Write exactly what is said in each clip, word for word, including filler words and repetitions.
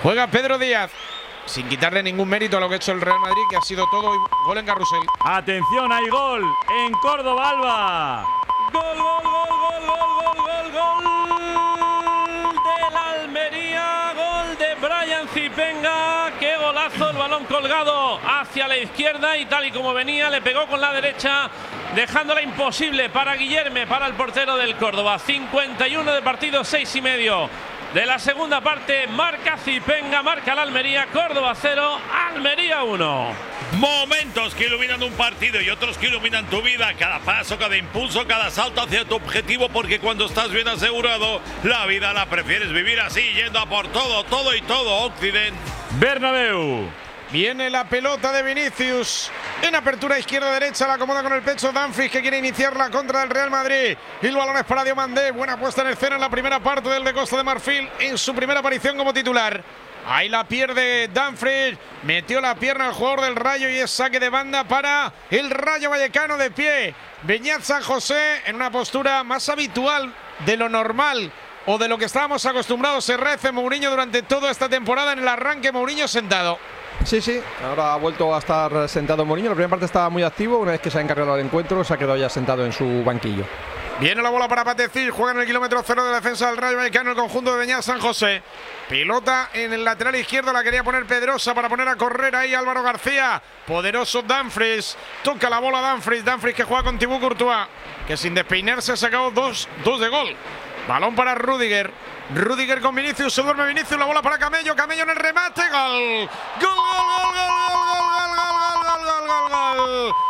Juega Pedro Díaz, sin quitarle ningún mérito a lo que ha hecho el Real Madrid, que ha sido todo gol en carrusel. Atención, hay gol en Córdoba, Alba. Gol, gol, gol, gol, gol, gol, gol del Almería, gol de Brian Zipenga. Qué golazo, el balón colgado hacia la izquierda y tal y como venía le pegó con la derecha, dejándola imposible para Guillerme, para el portero del Córdoba. cincuenta y uno de partido, seis y medio de la segunda parte. Marca Zipenga, marca la Almería. Córdoba cero, Almería uno. Momentos que iluminan un partido y otros que iluminan tu vida. Cada paso, cada impulso, cada salto hacia tu objetivo, porque cuando estás bien asegurado, la vida la prefieres vivir así, yendo a por todo, todo y todo. Occident. Bernabéu. Viene la pelota de Vinicius. En apertura izquierda-derecha, la acomoda con el pecho Dumfries, que quiere iniciar la contra del Real Madrid. Y el balón es para Diomandé. Buena puesta en escena en la primera parte del de Costa de Marfil, en su primera aparición como titular. Ahí la pierde Dumfries. Metió la pierna al jugador del Rayo y es saque de banda para el Rayo Vallecano de pie. Beñat San José en una postura más habitual de lo normal o de lo que estábamos acostumbrados. Se rece Mourinho durante toda esta temporada. En el arranque, Mourinho sentado. Sí, sí, ahora ha vuelto a estar sentado Mourinho. La primera parte estaba muy activo, una vez que se ha encargado del encuentro se ha quedado ya sentado en su banquillo. Viene la bola para Patecil, juega en el kilómetro cero de la defensa del Rayo Vallecano el conjunto de Beñat San José. Pilota en el lateral izquierdo, la quería poner Pedrosa para poner a correr ahí Álvaro García. Poderoso Dumfries, toca la bola Dumfries, Dumfries que juega con Thibaut Courtois, que sin despeinarse ha sacado dos, dos de gol. Balón para Rüdiger. Rüdiger con Vinicius, se duerme Vinicius, la bola para Camello, Camello en el remate, gol. Gol, gol, gol, gol, gol, gol, gol, gol, gol, gol, gol.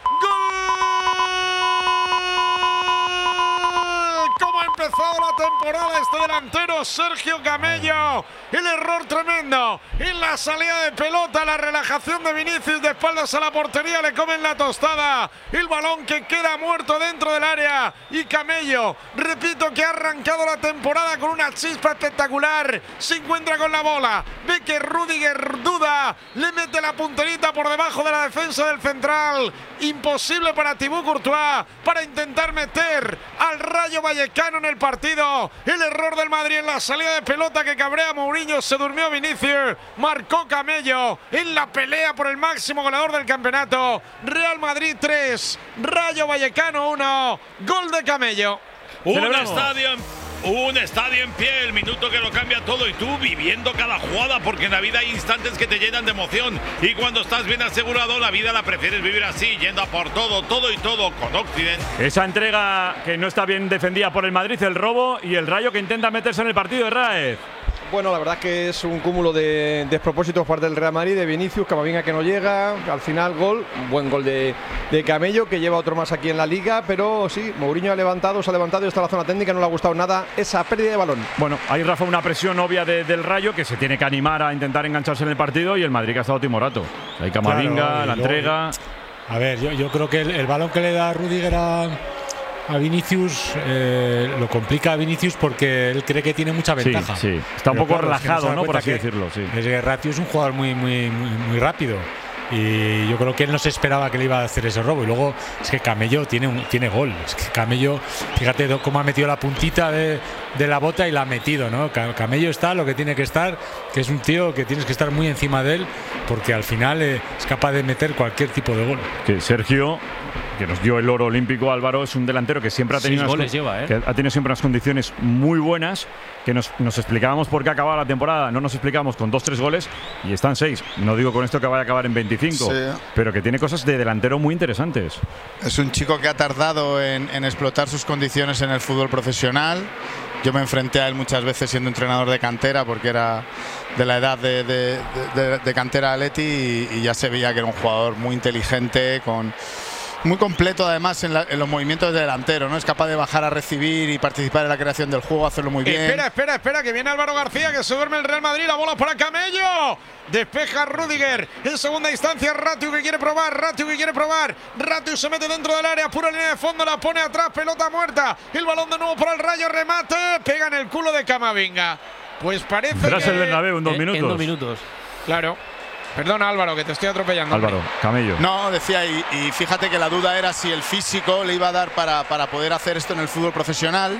¿Cómo ha empezado la temporada este delantero Sergio Camello? El error tremendo en la salida de pelota, la relajación de Vinicius de espaldas a la portería, le comen la tostada. El balón que queda muerto dentro del área y Camello, repito, que ha arrancado la temporada con una chispa espectacular. Se encuentra con la bola, ve que Rüdiger duda, le mete la punterita por debajo de la defensa del central. Imposible para Thibaut Courtois para intentar meter al Rayo Vallecano en el partido. El error del Madrid en la salida de pelota que cabrea a Mourinho. Se durmió Vinicius, marcó Camello en la pelea por el máximo goleador del campeonato. Real Madrid tres, Rayo Vallecano uno, gol de Camello. Un estadio, un estadio en pie, el minuto que lo cambia todo y tú viviendo cada jugada, porque en la vida hay instantes que te llenan de emoción y cuando estás bien asegurado la vida la prefieres vivir así, yendo a por todo, todo y todo con Occident. Esa entrega que no está bien defendida por el Madrid, el robo y el Rayo que intenta meterse en el partido de Raez. Bueno, la verdad es que es un cúmulo de despropósitos por parte del Real Madrid, de Vinicius, Camavinga que no llega, al final gol, un buen gol de, de Camello, que lleva otro más aquí en la Liga, pero sí, Mourinho ha levantado, se ha levantado y está en la zona técnica, no le ha gustado nada esa pérdida de balón. Bueno, ahí Rafa, una presión obvia de, del Rayo, que se tiene que animar a intentar engancharse en el partido, y el Madrid que ha estado timorato. Hay Camavinga, claro, la luego, entrega… A ver, yo, yo creo que el, el balón que le da Rüdiger a… a Vinicius eh, lo complica a Vinicius porque él cree que tiene mucha ventaja. Sí, sí. Está un Pero poco claro, relajado, es que no, ¿no? Por así decirlo. Sí. Es que Ratio es un jugador muy, muy, muy, muy rápido. Y yo creo que él no se esperaba que le iba a hacer ese robo. Y luego es que Camello tiene, un, tiene gol. Es que Camello, fíjate cómo ha metido la puntita de, de la bota y la ha metido, ¿no? Camello está lo que tiene que estar, que es un tío que tienes que estar muy encima de él, porque al final eh, es capaz de meter cualquier tipo de gol. Que Sergio, que nos dio el oro olímpico, Álvaro, es un delantero que siempre ha tenido, unas, goles lleva, ¿eh? que ha tenido siempre unas condiciones muy buenas, que nos, nos explicábamos por qué acababa la temporada, no nos explicábamos con dos, tres goles y están seis. No digo con esto que vaya a acabar en veinticinco, sí, pero que tiene cosas de delantero muy interesantes. Es un chico que ha tardado en, en explotar sus condiciones en el fútbol profesional. Yo me enfrenté a él muchas veces siendo entrenador de cantera, porque era de la edad de, de, de, de cantera Atleti, y, y ya se veía que era un jugador muy inteligente, con muy completo además en, la, en los movimientos de delantero, ¿no? Es capaz de bajar a recibir y participar en la creación del juego, hacerlo muy bien. Espera, espera, espera, que viene Álvaro García, que se duerme el Real Madrid, la bola para Camello. Despeja Rüdiger. En segunda instancia Ratiu que quiere probar, Ratiu que quiere probar. Ratiu se mete dentro del área, pura línea de fondo, la pone atrás, pelota muerta. El balón de nuevo para el Rayo, remate, pega en el culo de Camavinga. Pues parece Tras que… el Bernabéu en dos en, minutos. En dos minutos. Claro. Perdona Álvaro, que te estoy atropellando. Álvaro, Camello. No, decía, y, y fíjate que la duda era si el físico le iba a dar para, para poder hacer esto en el fútbol profesional.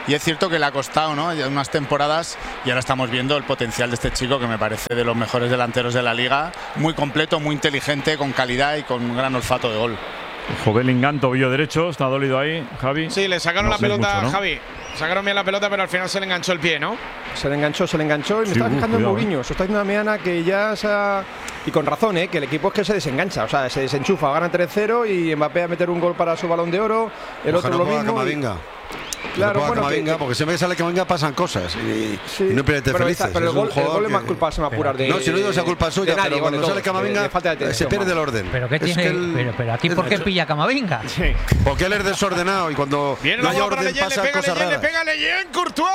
y es cierto que le ha costado, ¿no? Ya unas temporadas, y ahora estamos viendo el potencial de este chico, que me parece de los mejores delanteros de la liga, muy completo, muy inteligente, con calidad y con un gran olfato de gol. Jovelingan, tobillo derecho, está dolido ahí, Javi. Sí, le sacaron no la sé pelota, mucho, ¿no? Javi. Sacaron bien la pelota, pero al final se le enganchó el pie, ¿no? Se le enganchó, se le enganchó y me Sí, estaba uh, fijando en cuidado, Mourinho. Eso está diciendo una meana que ya se ha… Y con razón, ¿eh? Que el equipo es que se desengancha, o sea, se desenchufa, gana tres cero y Mbappé a meter un gol para su Balón de Oro, el Ojalá otro lo no ponga mismo. Camavinga. Claro, no bueno, Camavinga, que, porque siempre que sale Camavinga pasan cosas y, sí, y no pierdes pero, felices. esta, pero el gol, el gol es más culpa, se me apura de… No, si no digo esa culpa suya, nadie, pero cuando de sale todos, Camavinga de- de falta de se atención, pierde el vamos. orden. Pero qué Es tiene, que el- pero, pero aquí es- ¿por qué pilla Camavinga? Sí. Porque él es desordenado y cuando Viene no la hay bola para orden Leyen, le pasan pega cosas Leyen, le raras. pega Leyen, Courtois.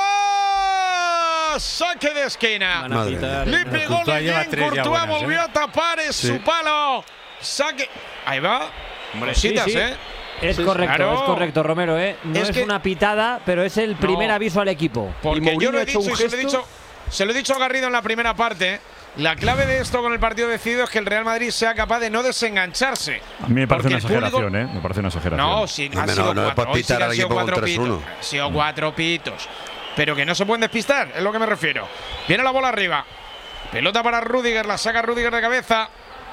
Saque de esquina. Madre mía. Le pegó Courtois lleva Leyen, tres ya Courtois buenas, volvió ¿eh? a tapar, es Sí. su palo. Saque. Ahí va. Sí, Cositas, sí. ¿eh? Es Sí, correcto, claro. es correcto, Romero, ¿eh? No Es es, que- una pitada, pero es el primer No. aviso al equipo. Porque Mourinho yo lo ha he hecho dicho un y se lo he gesto. dicho, se lo he dicho a Garrido en la primera parte. La clave de esto con el partido decidido es que el Real Madrid sea capaz de no desengancharse. A mí me parece Porque una el público- exageración, ¿eh? Me parece una exageración. No, sí, No, han no, sido no, cuatro. puedes Hoy sí pitar que han al sido equipo con cuatro tres pitos. uno. Han sido cuatro pitos. Pero que no se pueden despistar, es lo que me refiero. Viene la bola arriba. Pelota para Rüdiger, la saca Rüdiger de cabeza.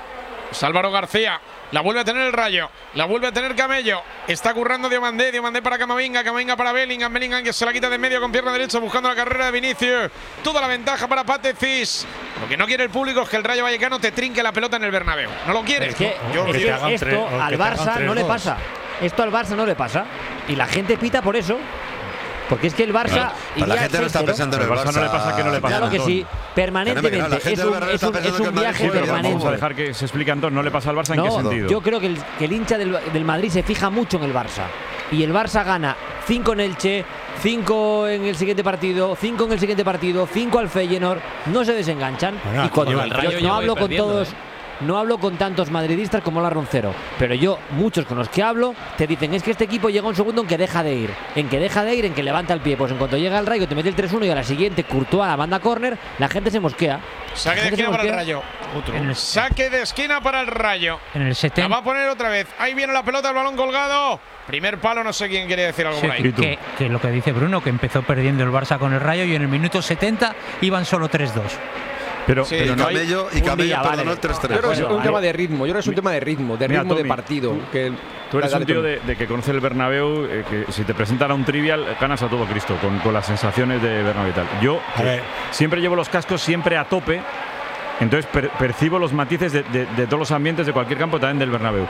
Es Álvaro García. La vuelve a tener el Rayo. La vuelve a tener Camello. Está currando Diomandé. Diomandé para Camavinga. Camavinga para Bellingham. Bellingham que se la quita de en medio con pierna derecha buscando la carrera de Vinicius. Toda la ventaja para Patecis. Lo que no quiere el público es que el Rayo Vallecano te trinque la pelota en el Bernabéu. No lo quiere. Es que, Yo lo es que que quiero. hagan esto tres- o que al te hagan Barça tres no le dos. pasa. Esto al Barça no le pasa. Y la gente pita por eso. Porque es que el Barça. Claro, pero la iría gente no está seis cero. pensando en el Al Barça no le pasa que no le pasa. Claro que sí, permanentemente. La gente Es del un, Bernabéu es está un- pensando es que un el Madrid viaje juega bien. permanente. Vamos a dejar que se explique Antón, ¿no le pasa al Barça? ¿En qué No, sentido? yo creo que el, que el hincha del, del Madrid se fija mucho en el Barça. Y el Barça gana cinco en Elche, cinco en el siguiente partido, cinco en el siguiente partido, cinco al Feyenoord. No se desenganchan. Bueno, y cuando lleva- yo el Rayo no lleva hablo con perdiendo, todos. ¿eh? No hablo con tantos madridistas como la Roncero, pero yo, muchos con los que hablo, te dicen es que este equipo llega un segundo en que deja de ir, en que deja de ir, en que levanta el pie. Pues en cuanto llega el Rayo, te mete el tres uno y a la siguiente Courtois la manda córner, la gente se mosquea. Saque La de gente se esquina para el mosquea. Rayo. En el, Saque de esquina para el Rayo. en el La setenta. va a poner otra vez. Ahí viene la pelota, el balón colgado. Primer palo, no sé quién quiere decir algo Sí, por ahí. ¿Y tú? que, que lo que dice Bruno, que empezó perdiendo el Barça con el Rayo y en el minuto setenta iban solo tres dos. Pero, Sí, pero Y no hay- Camello, y un Camello día, perdonó vale. el tres Yo tres. creo que es Bueno, un vale. tema de ritmo, yo creo que es un tema de ritmo, de Mira, ritmo de Tommy, partido. Que, Tú eres Dale, un tío Tommy. de, de que conoce el Bernabéu, eh, que si te presentan a un trivial ganas a todo Cristo, con, con las sensaciones de Bernabéu y tal. Yo A que ver. siempre llevo los cascos siempre a tope, entonces per- percibo los matices de, de- de todos los ambientes de cualquier campo, también del Bernabéu.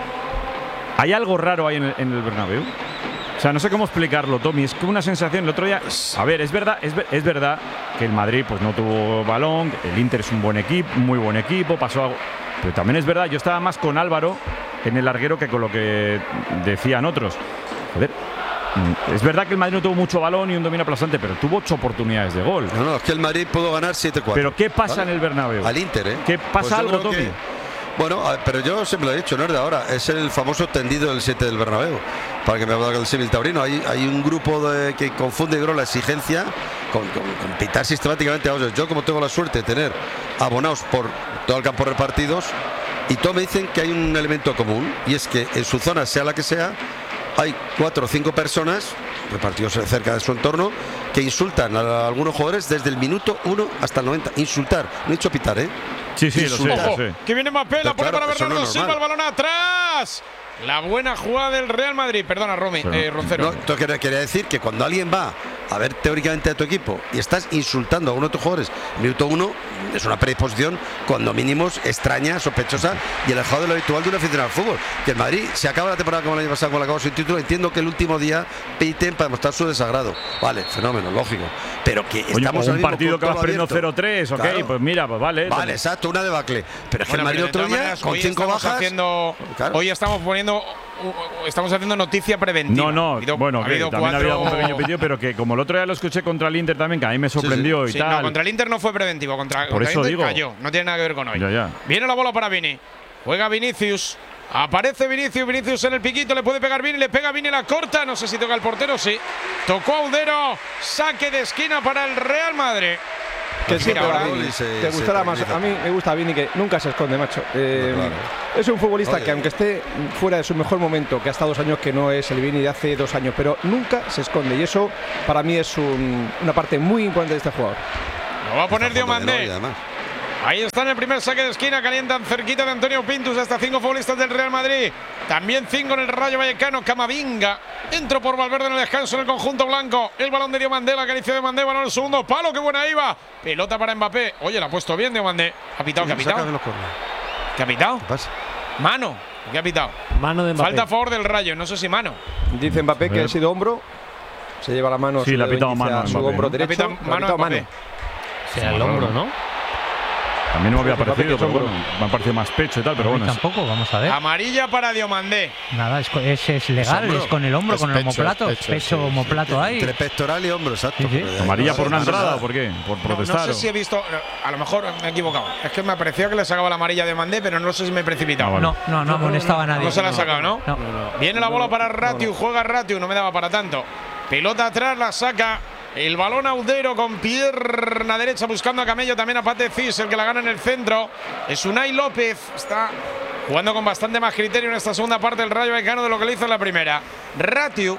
¿Hay algo raro ahí en el, en el Bernabéu? O sea, no sé cómo explicarlo, Tommy. Es que una sensación el otro día. A ver, es verdad, es, ver- es verdad que el Madrid pues no tuvo balón, el Inter es un buen equipo, muy buen equipo, pasó algo. Pero también es verdad, yo estaba más con Álvaro en el larguero que con lo que decían otros. Joder, mm, es verdad que el Madrid no tuvo mucho balón y un dominio aplastante, pero tuvo ocho oportunidades de gol. No, no, es que el Madrid pudo ganar siete cuatro. Pero ¿qué pasa ¿Vale? en el Bernabéu? Al Inter, ¿eh? ¿Qué pasa Pues yo algo, creo que- Tommy? Bueno, a- pero yo siempre lo he dicho, no es de ahora, es el famoso tendido del siete del Bernabéu. Para que me haga el símil taurino, hay, hay un grupo de, que confunde creo, la exigencia con, con- con pitar sistemáticamente a otros. Yo, como tengo la suerte de tener abonados por todo el campo repartidos, y todos me dicen que hay un elemento común, y es que en su zona, sea la que sea, hay cuatro o cinco personas repartidos cerca de su entorno que insultan a algunos jugadores desde el minuto uno hasta el noventa. Insultar, no he dicho pitar, ¿eh? Sí, sí, lo sé, Insultar. lo Ojo, sé. que viene Mbappé, la Pero pone claro, para eso no Bernardo es Silva, el normal. balón atrás. La buena jugada del Real Madrid. Perdona, Romy, Pero- eh, Roncero. No, entonces quería, quería decir que cuando alguien va a ver teóricamente a tu equipo y estás insultando a uno de tus jugadores, minuto uno, es una predisposición cuando mínimo extraña, sospechosa y alejado de lo habitual de un aficionado al fútbol. Que el Madrid se acaba la temporada como el año pasado, cuando acabó sin título, entiendo que el último día piten para demostrar su desagrado. Vale, fenómeno, lógico. Pero que Oye, estamos o ahora un mismo partido con que vas todo perdiendo abierto. cero tres, ok, Claro. pues mira, pues vale. Vale, exacto, una debacle. Pero es que Bueno, el Madrid pero de otro todas día, maneras, con hoy cinco estamos bajas. haciendo, Claro. hoy estamos poniendo, uh, uh, estamos haciendo noticia preventiva. No, no, Ha habido- bueno, ha ok, habido también ha habido cuatro- algún pequeño pedido, pero que como el otro día lo escuché contra el Inter también, que a mí me sorprendió Sí, y tal. no, contra el Inter no fue preventivo, contra, Por contra eso el Inter digo. cayó, no tiene nada que ver con hoy. Ya, ya. Viene la bola para Vini, juega Vinicius, aparece Vinicius, Vinicius en el piquito, le puede pegar Vini, le pega Vini la corta, no sé si toca el portero, sí. Tocó a Udero, saque de esquina para el Real Madrid. Que sí, pero ahora a mí te gustará más. A mí me gusta Vini, que nunca se esconde, macho. Eh, no, claro. Es un futbolista Oye. que aunque esté fuera de su mejor momento, que ha estado dos años que no es el Vini de hace dos años, pero nunca se esconde. Y eso para mí es un, una parte muy importante de este jugador. Lo va a poner Diomandé. Ahí está en el primer saque de esquina, calientan cerquita de Antonio Pintus hasta cinco futbolistas del Real Madrid. También cinco en el Rayo Vallecano, Camavinga. Entró por Valverde en el descanso en el conjunto blanco. El balón de Diomandé, la acaricia de Diomandé, balón en el segundo palo, qué buena iba. Pelota para Mbappé. Oye, la ha puesto bien Diomandé. Ha pitado, ¿qué ha pitado? ¿Qué ha pitado? ¿Qué pasa? Mano, ¿qué ha pitado? Mano de Mbappé. Falta a favor del Rayo, no sé si mano. Dice Mbappé que ha sido hombro. Se lleva la mano. Sí, le ha pitado mano a su hombro derecho. Mano a Mbappé. Sea el hombro, ¿no? A mí no me había parecido, pero bueno, me ha parecido más pecho y tal, pero bueno. Tampoco, vamos a ver. Amarilla para Diomandé. Nada, es, es, es legal, es, es con el hombro, es con pecho, el omoplato, es pecho, pecho, sí, omoplato sí. ahí. Entre pectoral y hombro, exacto. Sí, sí. ¿Amarilla por una entrada o por qué? ¿Por protestar? No, no sé si he visto, a lo mejor me he equivocado. Es que me pareció que le sacaba la amarilla a Diomandé, pero no sé si me he precipitado. Ah, vale. No, no, no amonestaba a nadie. No se la ha sacado, ¿no? No. Viene la bola para Ratiu, juega Ratiu, no me daba para tanto. Pelota atrás, la saca. El balón Audero con pierna derecha buscando a Camello, también a Pate Cis, el que la gana en el centro. Es Unai López, está jugando con bastante más criterio en esta segunda parte del Rayo Vallecano de lo que le hizo en la primera. Ratiu,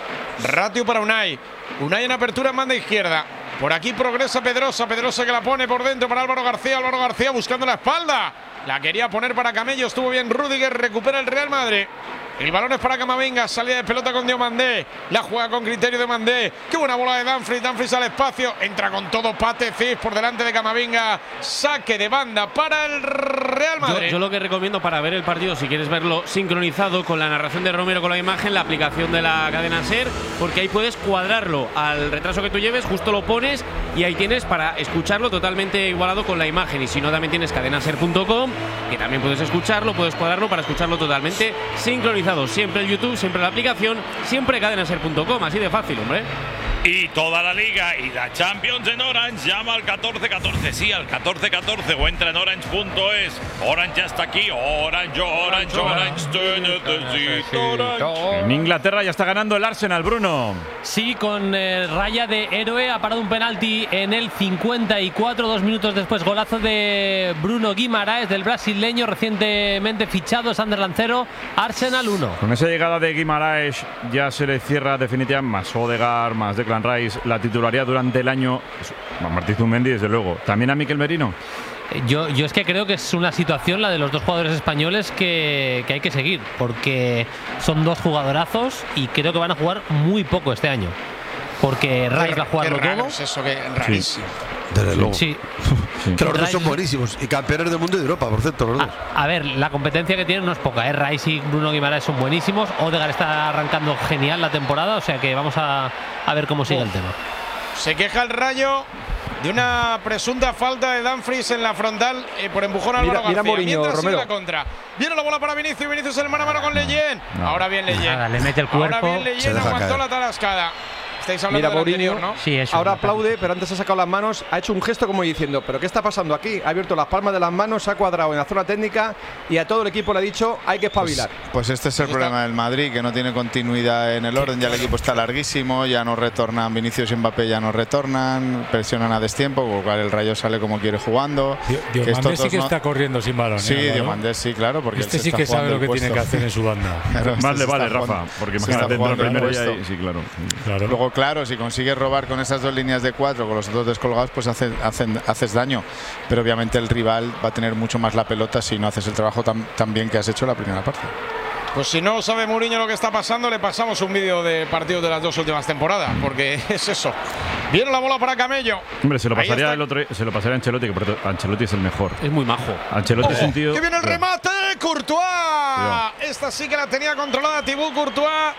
Ratiu para Unai. Unai en apertura en banda izquierda. Por aquí progresa Pedrosa, Pedrosa que la pone por dentro para Álvaro García, Álvaro García buscando la espalda. La quería poner para Camello, estuvo bien Rüdiger, recupera el Real Madrid. El balón es para Camavinga, salida de pelota con Diomandé. La juega con criterio Diomandé. Qué buena bola de Dumfries, Dumfries al espacio. Entra con todo Pate Cis por delante de Camavinga. Saque de banda para el Real Madrid. Yo, yo lo que recomiendo para ver el partido, si quieres verlo sincronizado con la narración de Romero con la imagen, la aplicación de la cadena SER, porque ahí puedes cuadrarlo al retraso que tú lleves, justo lo pones y ahí tienes para escucharlo totalmente igualado con la imagen. Y si no, también tienes cadena ser punto com, que también puedes escucharlo, puedes cuadrarlo para escucharlo totalmente sincronizado. Siempre el YouTube, siempre la aplicación, siempre cadena ser punto com, así de fácil, hombre. Y toda la liga y la Champions en Orange, llama al catorce catorce, sí, al catorce catorce o entra en orange punto es. Orange ya está aquí, Orange, Orange, Orange, te necesito, Orange. En Inglaterra ya está ganando el Arsenal, Bruno. Sí, con eh, raya de héroe, ha parado un penalti en el cincuenta y cuatro, dos minutos después, golazo de Bruno Guimaraes, del brasileño recientemente fichado, Sunderland cero, Arsenal uno. Con esa llegada de Guimaraes ya se le cierra definitivamente más Odegaard, más Declan Rice, la titularidad durante el año. A Martí Zumendi, desde luego. ¿También a Mikel Merino? Yo, yo es que creo que es una situación, la de los dos jugadores españoles, que, que hay que seguir, porque son dos jugadorazos y creo que van a jugar muy poco este año. Porque Rice va a jugarlo todo. Es eso que rarísimo. Sí. Desde luego. Sí. Sí. Que los dos son buenísimos y campeones del mundo y de Europa, por cierto, los dos. A, a ver, la competencia que tienen no es poca, ¿eh? Rice y Bruno Guimaraes son buenísimos. Odegaard está arrancando genial la temporada, o sea que vamos a, a ver cómo sigue Uf. el tema. Se queja el Rayo de una presunta falta de Dumfries en la frontal eh, por empujón a Álvaro Mira, mira García. Mourinho, Mientras sigue Romero. la contra. Viene la bola para Vinicius, Vinicius en el mano a mano con Leyen. No. Ahora bien Leyen. Nada, le mete el cuerpo. Ahora bien Se Leyen, deja aguantó caer. la tarascada. Estáis hablando Mira del Mourinho, anterior, ¿no? Sí, eso. ahora aplaude, pero antes ha sacado las manos, ha hecho un gesto como diciendo, ¿pero qué está pasando aquí? Ha abierto las palmas de las manos, se ha cuadrado en la zona técnica y a todo el equipo le ha dicho, hay que espabilar. Pues, pues este es el problema del Madrid, que no tiene continuidad en el orden, ya el equipo está larguísimo, ya no retornan, Vinicius y Mbappé ya no retornan, presionan a destiempo, con lo cual el Rayo sale como quiere jugando. Dio- que estos Diomandé sí dos que no- está corriendo sin balón. Sí, ¿eh, Álvaro? Diomandé sí, claro, porque Este él se sí está que sabe jugando lo que el tiene que puesto. hacer en su banda. Claro, Más este le se vale, está Rafa, jugando- porque se está imagínate, dentro del jugando el primero ya. puesto. Sí, claro. Claro. Luego, claro, si consigues robar con esas dos líneas de cuatro, con los otros descolgados, pues hace- hacen- haces daño. Pero obviamente el rival va a tener mucho más la pelota si no haces el trabajo tan, tan bien que has hecho la primera parte. Pues si no sabe Mourinho lo que está pasando, le pasamos un vídeo de partidos de las dos últimas temporadas, porque es eso. Viene la bola para Camello. Hombre, se lo Ahí pasaría está. el otro, se lo pasaría a Ancelotti, que por cierto, Ancelotti es el mejor. Es muy majo. Ancelotti es un ¡Ojo! tío. ¡Que viene el Cuidado. remate! ¡Courtois! Cuidado. Esta sí que la tenía controlada Thibaut Courtois.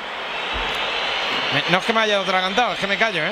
Me- no es que me haya atragantado, es que me callo, ¿eh?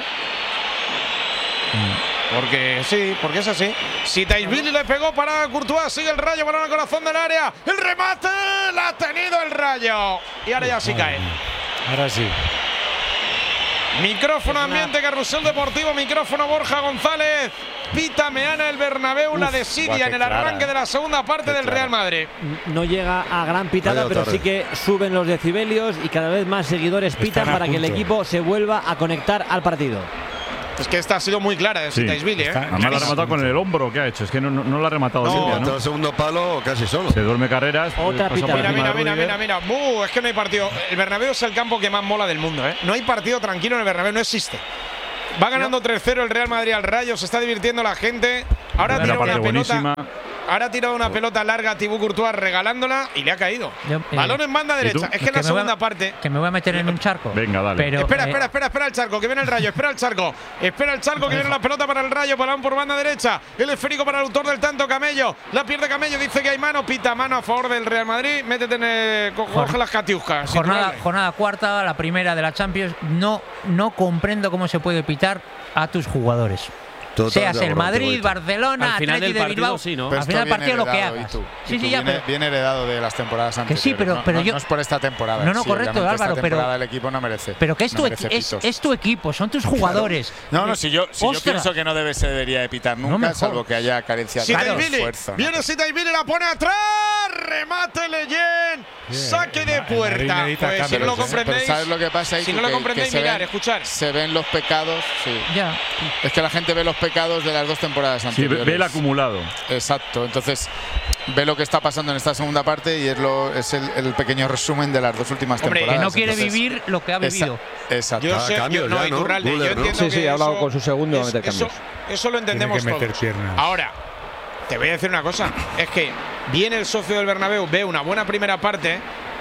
Porque sí, porque es así. Si Taisvili le pegó para Courtois, sigue el Rayo, balón al corazón del área. ¡El remate! ¡La ha tenido el Rayo! Y ahora ya sí cae. Ahora sí. Micrófono ambiente, carrusel deportivo, micrófono Borja González. Pita Meana el Bernabéu, la Uf, desidia guau, qué en el clara, arranque eh. de la segunda parte Qué del clara. Real Madrid. No llega a gran pitada, Vaya pero tarde. sí que suben los decibelios y cada vez más seguidores pitan Están a para que el punto. equipo se vuelva a conectar al partido. Es que esta ha sido muy clara de Sí. Sitaisvili, ¿eh? Además la ha rematado con el hombro, ¿qué ha hecho? Es que no, no, no la ha rematado No, Silvia, Hasta ¿no? el segundo palo casi solo. Se duerme carreras. Otra pasa por pita. Mira, encima mira, de mira, Rudiger. mira, mira. Buh, es que no hay partido. El Bernabéu es el campo que más mola del mundo, ¿eh? No hay partido tranquilo en el Bernabéu, no existe. Va ganando tres cero el Real Madrid al Rayo, se está divirtiendo la gente. Ahora Primera tira una parte pelota. buenísima. Ahora ha tirado una pelota larga a Thibaut Courtois regalándola y le ha caído. Yo, eh, Balón en banda ¿y tú? derecha. Es que en la me voy a- segunda parte. Que me voy a meter en un charco. Venga, dale. Pero, espera, eh, espera, espera, espera el charco, que viene el Rayo, espera el charco. Espera el charco, que viene la pelota para el Rayo, balón por banda derecha. El esférico para el autor del tanto, Camello. La pierde Camello, dice que hay mano, pita mano a favor del Real Madrid. Métete en el, co- coge las catiuscas. jornada, Indudable. jornada cuarta, la primera de la Champions. No, no comprendo cómo se puede pitar a tus jugadores. Totalmente Seas de el acuerdo, Madrid, Boito. Barcelona, Al final Atleti del de partido, Bilbao. sí, ¿no? Pero Al esto final del viene partido lo que heredado, hagas. y tú, y Sí, tú sí, ya, viene, pero, viene heredado de las temporadas Que anteriores. sí, pero- no, pero no- yo- no es por esta temporada. No, no, sí, correcto, obviamente Álvaro, esta pero- temporada el equipo no merece. pero que es no tu, merece equi- es, pitos. es tu equipo, son tus jugadores. No, no, si yo, si yo Ostras. pienso que no debe se debería de pitar No nunca, me salvo jodas. que haya carencia de Sitaisvili, esfuerzo. ¿no? viene Sitaisvili, la pone atrás, remate Leyen, saque de el Madrid puerta. necesita Pues si cambios, no lo ¿eh? comprendéis, Pero ¿sabes lo que pasa? si Itu? no lo Que- comprendéis, que se mirar, ven- escuchar. Se ven los pecados, sí. Ya. Es que la gente ve los pecados de las dos temporadas Sí, ve, anteriores. ve el acumulado. Exacto, entonces ve lo que está pasando en esta segunda parte y es lo es el, el pequeño resumen de las dos últimas Hombre, que Que temporadas. no quiere Entonces, vivir lo que ha esa- vivido. Exacto. Yo Ah, sé, cambios yo, no, ya, ¿no? Iturralde, yo Guller, ¿no? entiendo Sí, sí, que ha hablado eso- con su segundo y va a es- meter eso, cambios. eso lo entendemos Tiene que meter todos. piernas. Ahora, te voy a decir una cosa, es que viene el socio del Bernabéu, ve una buena primera parte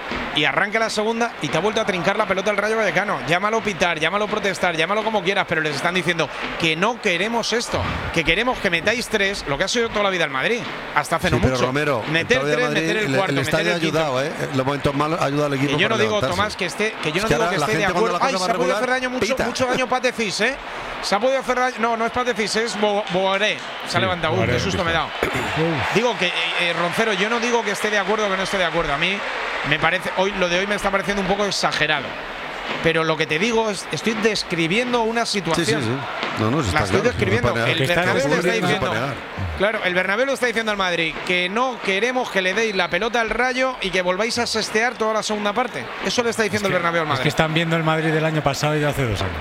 y arranca la segunda y te ha vuelto a trincar la pelota el Rayo Vallecano. Llámalo pitar, llámalo protestar, llámalo como quieras, pero les están diciendo que no queremos esto, que queremos que metáis tres, lo que ha sido toda la vida el Madrid, hasta hace Sí, no pero mucho. Romero, meter el Madrid tres, meter el le- cuarto, el meter estadio el ha quinto. ayudado, ¿eh? En los momentos malos ayuda al equipo. Que yo no para digo, levantarse. Tomás, que esté, que yo Es no que digo ahora que la esté de gente cuando acuerdo. la Ay, cosa se ha va podido hacer regular, daño mucho, pita. mucho daño Patefis, ¿eh? Se ha podido hacer daño. No, no es Patefis, es Bo- Boaré. Se ha levantado. Uy, Boaré, qué susto me he dado. Digo que, eh, eh, Roncero, yo no digo que esté de acuerdo o que no esté de acuerdo. A mí me parece, hoy lo de hoy me está pareciendo un poco exagerado. Pero lo que te digo es, estoy describiendo una Sí, situación. sí, sí. No, no, sí La está estoy claro, describiendo. no se puede El negar. está Bernabéu le está ocurriendo, no se diciendo. puede negar. Claro, el Bernabéu le está diciendo al Madrid que no queremos que le deis la pelota al Rayo y que volváis a sestear toda la segunda parte. Eso le está diciendo el Bernabéu al Es que Madrid. están viendo el Madrid del año pasado y de hace dos años.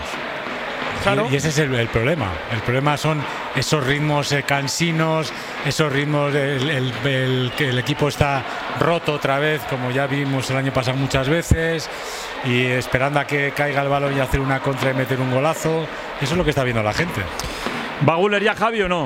Claro. Y, y ese es el, el problema. El problema son esos ritmos eh, cansinos, esos ritmos del el, el- que el equipo está roto otra vez, como ya vimos el año pasado muchas veces, y esperando a que caiga el balón y hacer una contra y meter un golazo. Eso es lo que está viendo la gente. ¿Va Guller ya, Javi, o no?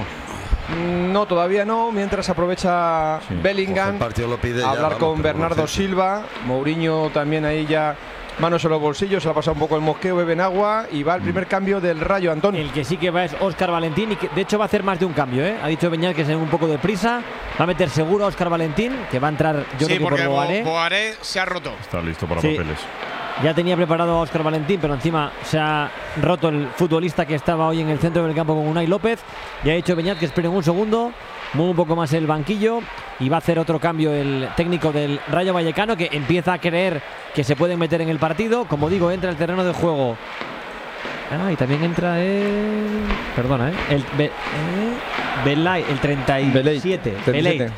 No, todavía no. Mientras aprovecha Sí. Bellingham El partido lo pide a ya, hablar vamos, con pero Bernardo urgente. Silva. Mourinho también ahí ya manos en los bolsillos. Se le ha pasado un poco el mosqueo, beben agua y va el primer cambio del Rayo, Antonio. El que sí que va es Óscar Valentín y que de hecho va a hacer más de un cambio, ¿eh? Ha dicho Beñat que se den un poco de prisa. Va a meter seguro a Óscar Valentín, que va a entrar yo Sí, creo que porque por Bo- Boaré. Boaré se ha roto. Está listo para Sí. papeles. Ya tenía preparado a Óscar Valentín, pero encima se ha roto el futbolista que estaba hoy en el centro del campo con Unai López. Ya ha dicho Beñat que esperen un segundo, mueve un poco más el banquillo y va a hacer otro cambio el técnico del Rayo Vallecano, que empieza a creer que se pueden meter en el partido. Como digo, entra el terreno de juego. Ah, y también entra el. Perdona, ¿eh? El, Be, eh, Belay, el treinta y siete. Belay.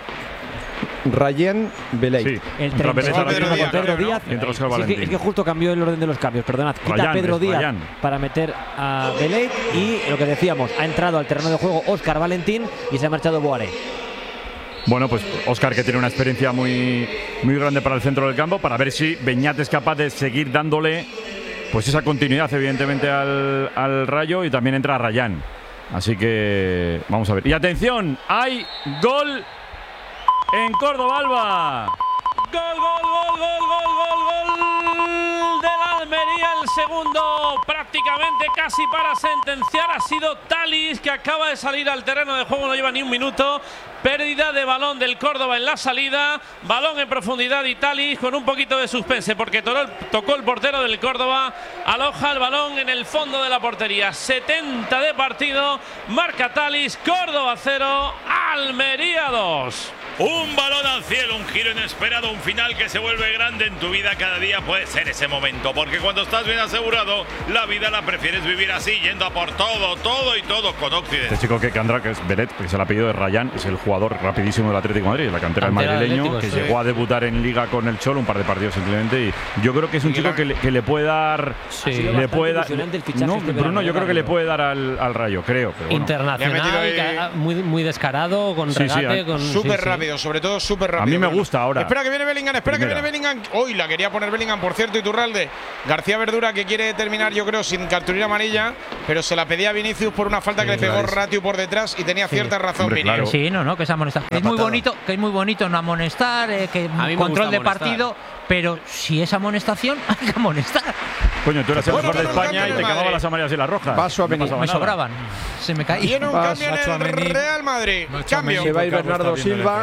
Rayen Belay. Sí. El Entra Belay, treinta y siete, Pedro con Díaz, Pedro ¿no? Díaz. Y entra Óscar Sí, es, que, Valentín. es que justo cambió el orden de los cambios. Perdonad. Quita Rayán, a Pedro es Díaz Rayán. para meter a Belay. Y lo que decíamos, ha entrado al terreno de juego Óscar Valentín y se ha marchado Boaré. Bueno, pues Óscar, que tiene una experiencia muy, muy grande para el centro del campo, para ver si Beñat es capaz de seguir dándole pues esa continuidad, evidentemente, al, al Rayo, y también entra Rayán. Así que vamos a ver. Y atención, hay gol en Córdoba, Alba. Gol, gol, gol, gol, gol, gol, gol del Almería. El segundo prácticamente casi para sentenciar ha sido Thalys, que acaba de salir al terreno de juego, no lleva ni un minuto. Pérdida de balón del Córdoba en la salida. Balón en profundidad y Thalys con un poquito de suspense porque tocó el portero del Córdoba. Aloja el balón en el fondo de la portería. setenta de partido. Marca Thalys. Córdoba cero. Almería dos. Un balón al cielo, un giro inesperado, un final que se vuelve grande en tu vida. Cada día puede ser ese momento, porque cuando estás bien asegurado, la vida la prefieres vivir así, yendo a por todo, todo y todo con Occident. Este chico que Candra, que es Belet, que es el apellido de Rayán, es el jugador rapidísimo del Atlético de Madrid, la cantera del madrileño, Atlético, que sí. llegó a debutar en Liga con el Cholo, un par de partidos simplemente. Y yo creo que es un chico que le, que le puede dar. Sí, le puede dar. No, este Bruno, yo creo que le puede dar al, al Rayo, creo. Pero bueno. Internacional, muy, muy descarado, con sí, regate, sí, con. Súper sí, rápido, sí. sobre todo súper rápido. A mí me gusta ahora. Espera que viene Bellingham, espera Primera. que viene Bellingham. Hoy la quería poner Bellingham, por cierto, Iturralde. García Verdura que quiere terminar, yo creo, sin cartulina amarilla, pero se la pedía a Vinicius por una falta sí, que le pegó claro. Ratiu por detrás y tenía sí. cierta razón, Hombre, claro. Sí, no, no, que es amonestar. Es muy bonito, que es muy bonito no amonestar, eh, que control de amonestar. partido, pero si es amonestación, hay que amonestar. Coño, tú eras el mejor de España y te cagaban las amarillas y las rojas. Paso a venir. No me sobraban. Se me caía. Viene un cambio en el Real Madrid. Cambio. Se va a ir Bernardo Silva.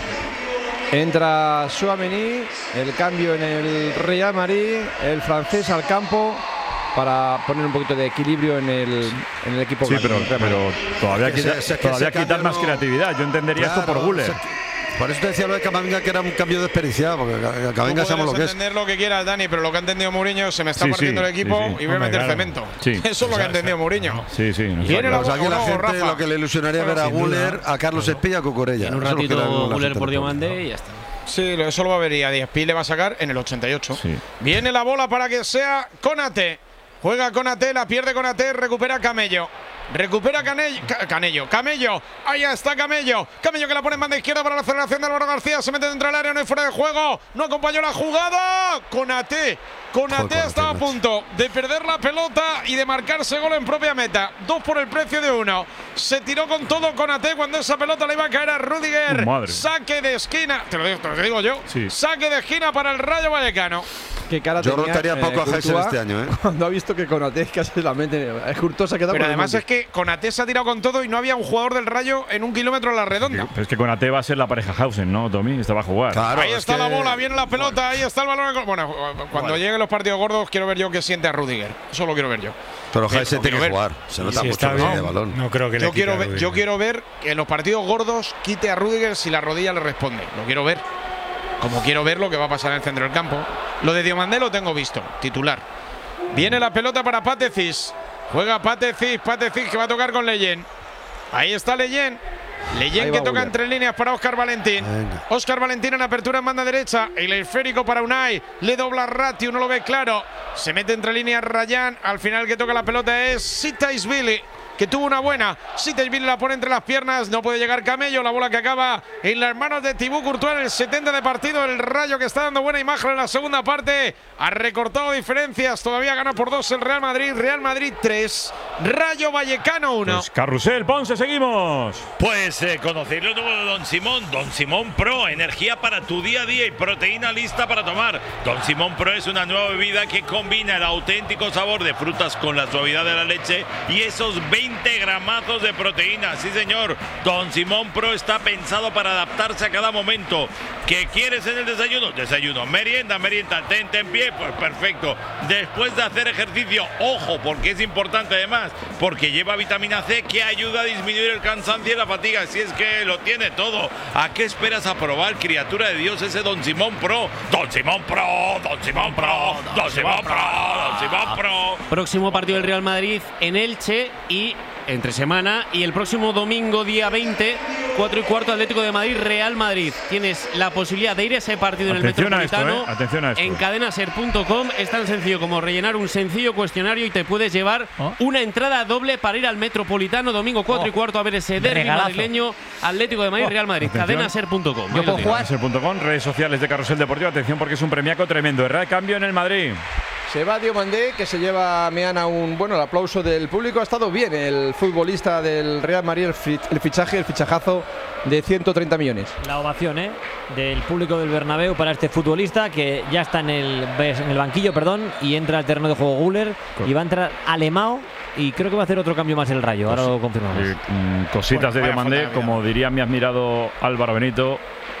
Entra Tchouaméni, el cambio en el Real Madrid, el francés al campo para poner un poquito de equilibrio en el, en el equipo. Sí, pero, pero todavía, quita, se, se, todavía quitar no, más creatividad. Yo entendería claro, esto por Guller. Se, por eso te decía lo de Camavinga, que era un cambio desperdiciado, porque Camavinga sabemos lo que es. entender lo que quieras, Dani, pero lo que ha entendido Mourinho, se me está sí, partiendo sí, el equipo sí, sí. y voy a meter claro. cemento. Sí. Eso es lo que ha entendido Mourinho. Sí, sí. No Viene la, aquí la gente lo que le ilusionaría ver a Guller, a Carlos Espilla, a Cucurella. En un ratito Guller por Diomandé y ya está. Sí, eso lo va a ver y a Diez-Pi le va a sacar en el ochenta y ocho. Sí. Viene la bola para que sea Konaté. Juega Konaté, la pierde Konaté, recupera Camello. Recupera Canello, Canello, Camello, ahí está Camello, Camello que la pone en banda izquierda para la aceleración de Álvaro García, se mete dentro del área, no hay fuera de juego, no acompañó la jugada, Konaté, Konaté estaba a punto de perder la pelota y de marcarse gol en propia meta, dos por el precio de uno, se tiró con todo Konaté cuando esa pelota le iba a caer a Rudiger, oh, saque de esquina, te lo digo, te lo digo yo, sí. saque de esquina para el Rayo Vallecano. Qué cara yo tenía, rotaría eh, poco a Gessel este año, ¿eh? Cuando ha visto que Konaté casi la mete, es Courtois se ha quedado. Pero además es que Konaté se ha tirado con todo y no había un jugador del Rayo en un kilómetro a la redonda. Pero es que Konaté va a ser la pareja Hausen, ¿no, Tommy? Esta va a jugar. Claro, ahí está la bola, viene la pelota, ahí está el balón. Bueno, cuando bueno. lleguen los partidos gordos, quiero ver yo qué siente a Rudiger. Eso lo quiero ver yo. Pero Hausen tiene que jugar. Se nota sí, mucho bien, de balón. No creo que yo le quiero ver, Yo quiero ver que en los partidos gordos quite a Rudiger si la rodilla le responde. Lo quiero ver. Como quiero ver lo que va a pasar en el centro del campo. Lo de Diomandé lo tengo visto, titular. Viene la pelota para Pathé Ciss. Juega Pathé Ciss, Pathé Ciss que va a tocar con Leyen. Ahí está Leyen. Leyen que toca Uller. Entre líneas para Óscar Valentín. Venga. Óscar Valentín en apertura en banda derecha. El esférico para Unai. Le dobla Ratiu, no lo ve claro. Se mete entre líneas Rayán. Al final que toca la pelota es Sitaisvili, que tuvo una buena. Sitaisvili la pone entre las piernas. No puede llegar Camello. La bola que acaba en las manos de Thibaut Courtois en el setenta de partido. El Rayo que está dando buena imagen en la segunda parte. Ha recortado diferencias. Todavía gana por dos el Real Madrid. Real Madrid tres. Rayo Vallecano uno. Pues Carrusel, Ponce, seguimos. Pues eh, conocéis lo nuevo de Don Simón. Don Simón Pro. Energía para tu día a día y proteína lista para tomar. Don Simón Pro es una nueva bebida que combina el auténtico sabor de frutas con la suavidad de la leche y esos veinte gramazos de proteína. Sí, señor. Don Simón Pro está pensado para adaptarse a cada momento. ¿Qué quieres en el desayuno? Desayuno. Merienda, merienda. Tente en pie. Pues perfecto. Después de hacer ejercicio, ojo, porque es importante además, porque lleva vitamina C que ayuda a disminuir el cansancio y la fatiga. Si es que lo tiene todo. ¿A qué esperas a probar, criatura de Dios, ese Don Simón Pro? Don Simón Pro, Don Simón Pro, Don Simón Pro, Don Simón Pro. Próximo partido del Real Madrid en Elche y entre semana, y el próximo domingo día veinte, cuatro y cuarto, Atlético de Madrid, Real Madrid. Tienes la posibilidad de ir a ese partido atención en el Metropolitano. A esto, ¿eh? Atención a esto. En cadenaser punto com. Es tan sencillo como rellenar un sencillo cuestionario y te puedes llevar ¿Oh? una entrada doble para ir al Metropolitano domingo cuatro oh. y cuarto a ver ese derbi madrileño, Atlético de Madrid, oh. Real Madrid. cadenaser punto com. Yo puedo jugar. cadenaser punto com, redes sociales de Carrusel Deportivo. Atención porque es un premiaco tremendo. El cambio en el Madrid. Se va Diomandé, que se lleva Meana un bueno el aplauso del público. Ha estado bien el futbolista del Real Madrid, el fichaje, el fichajazo de ciento treinta millones. La ovación ¿eh? del público del Bernabéu para este futbolista que ya está en el, en el banquillo, perdón, y entra al terreno de juego Guller y va a entrar Alemão. Y creo que va a hacer otro cambio más el Rayo, ahora lo confirmamos. Eh, cositas bueno, de Diomandé, como diría mi admirado Álvaro Benito,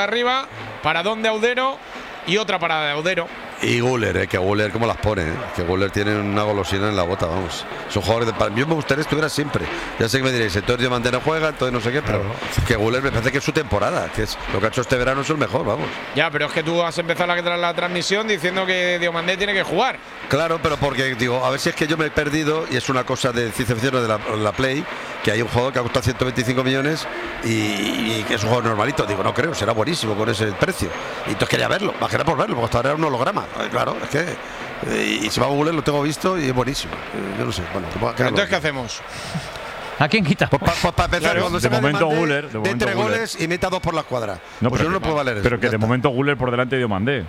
para arriba, paradón de Audero y otra parada de Audero. Y Güler, eh, que Güler como las pone, eh, que Güler tiene una golosina en la bota, vamos. Es un jugador de, para mí me gustaría que estuviera siempre. Ya sé que me diréis, entonces Diomandé no juega, entonces no sé qué, pero claro. que Güler me parece que es su temporada, que es lo que ha hecho este verano es el mejor, vamos. Ya, pero es que tú has empezado la, la transmisión diciendo que Diomandé tiene que jugar. Claro, pero porque digo, a ver si es que yo me he perdido y es una cosa de ciencia ficción de la, la Play, que hay un jugador que ha costado ciento veinticinco millones y, y que es un juego normalito. Digo, no creo, será buenísimo con ese precio. Y entonces quería verlo, más que nada por verlo, porque hasta ahora era un holograma. Claro, es que. Y si va a Google lo tengo visto y es buenísimo. Yo no sé. Bueno, entonces, ¿qué hacemos? ¿A quién quita? Pues para pa, pa empezar, claro, cuando de se momento de, Guller, de, de momento entre Guller. goles y meta dos por la escuadra. No, pues pero yo no que, puedo valer eso. Pero que de está. momento Guller por delante de Diomandé.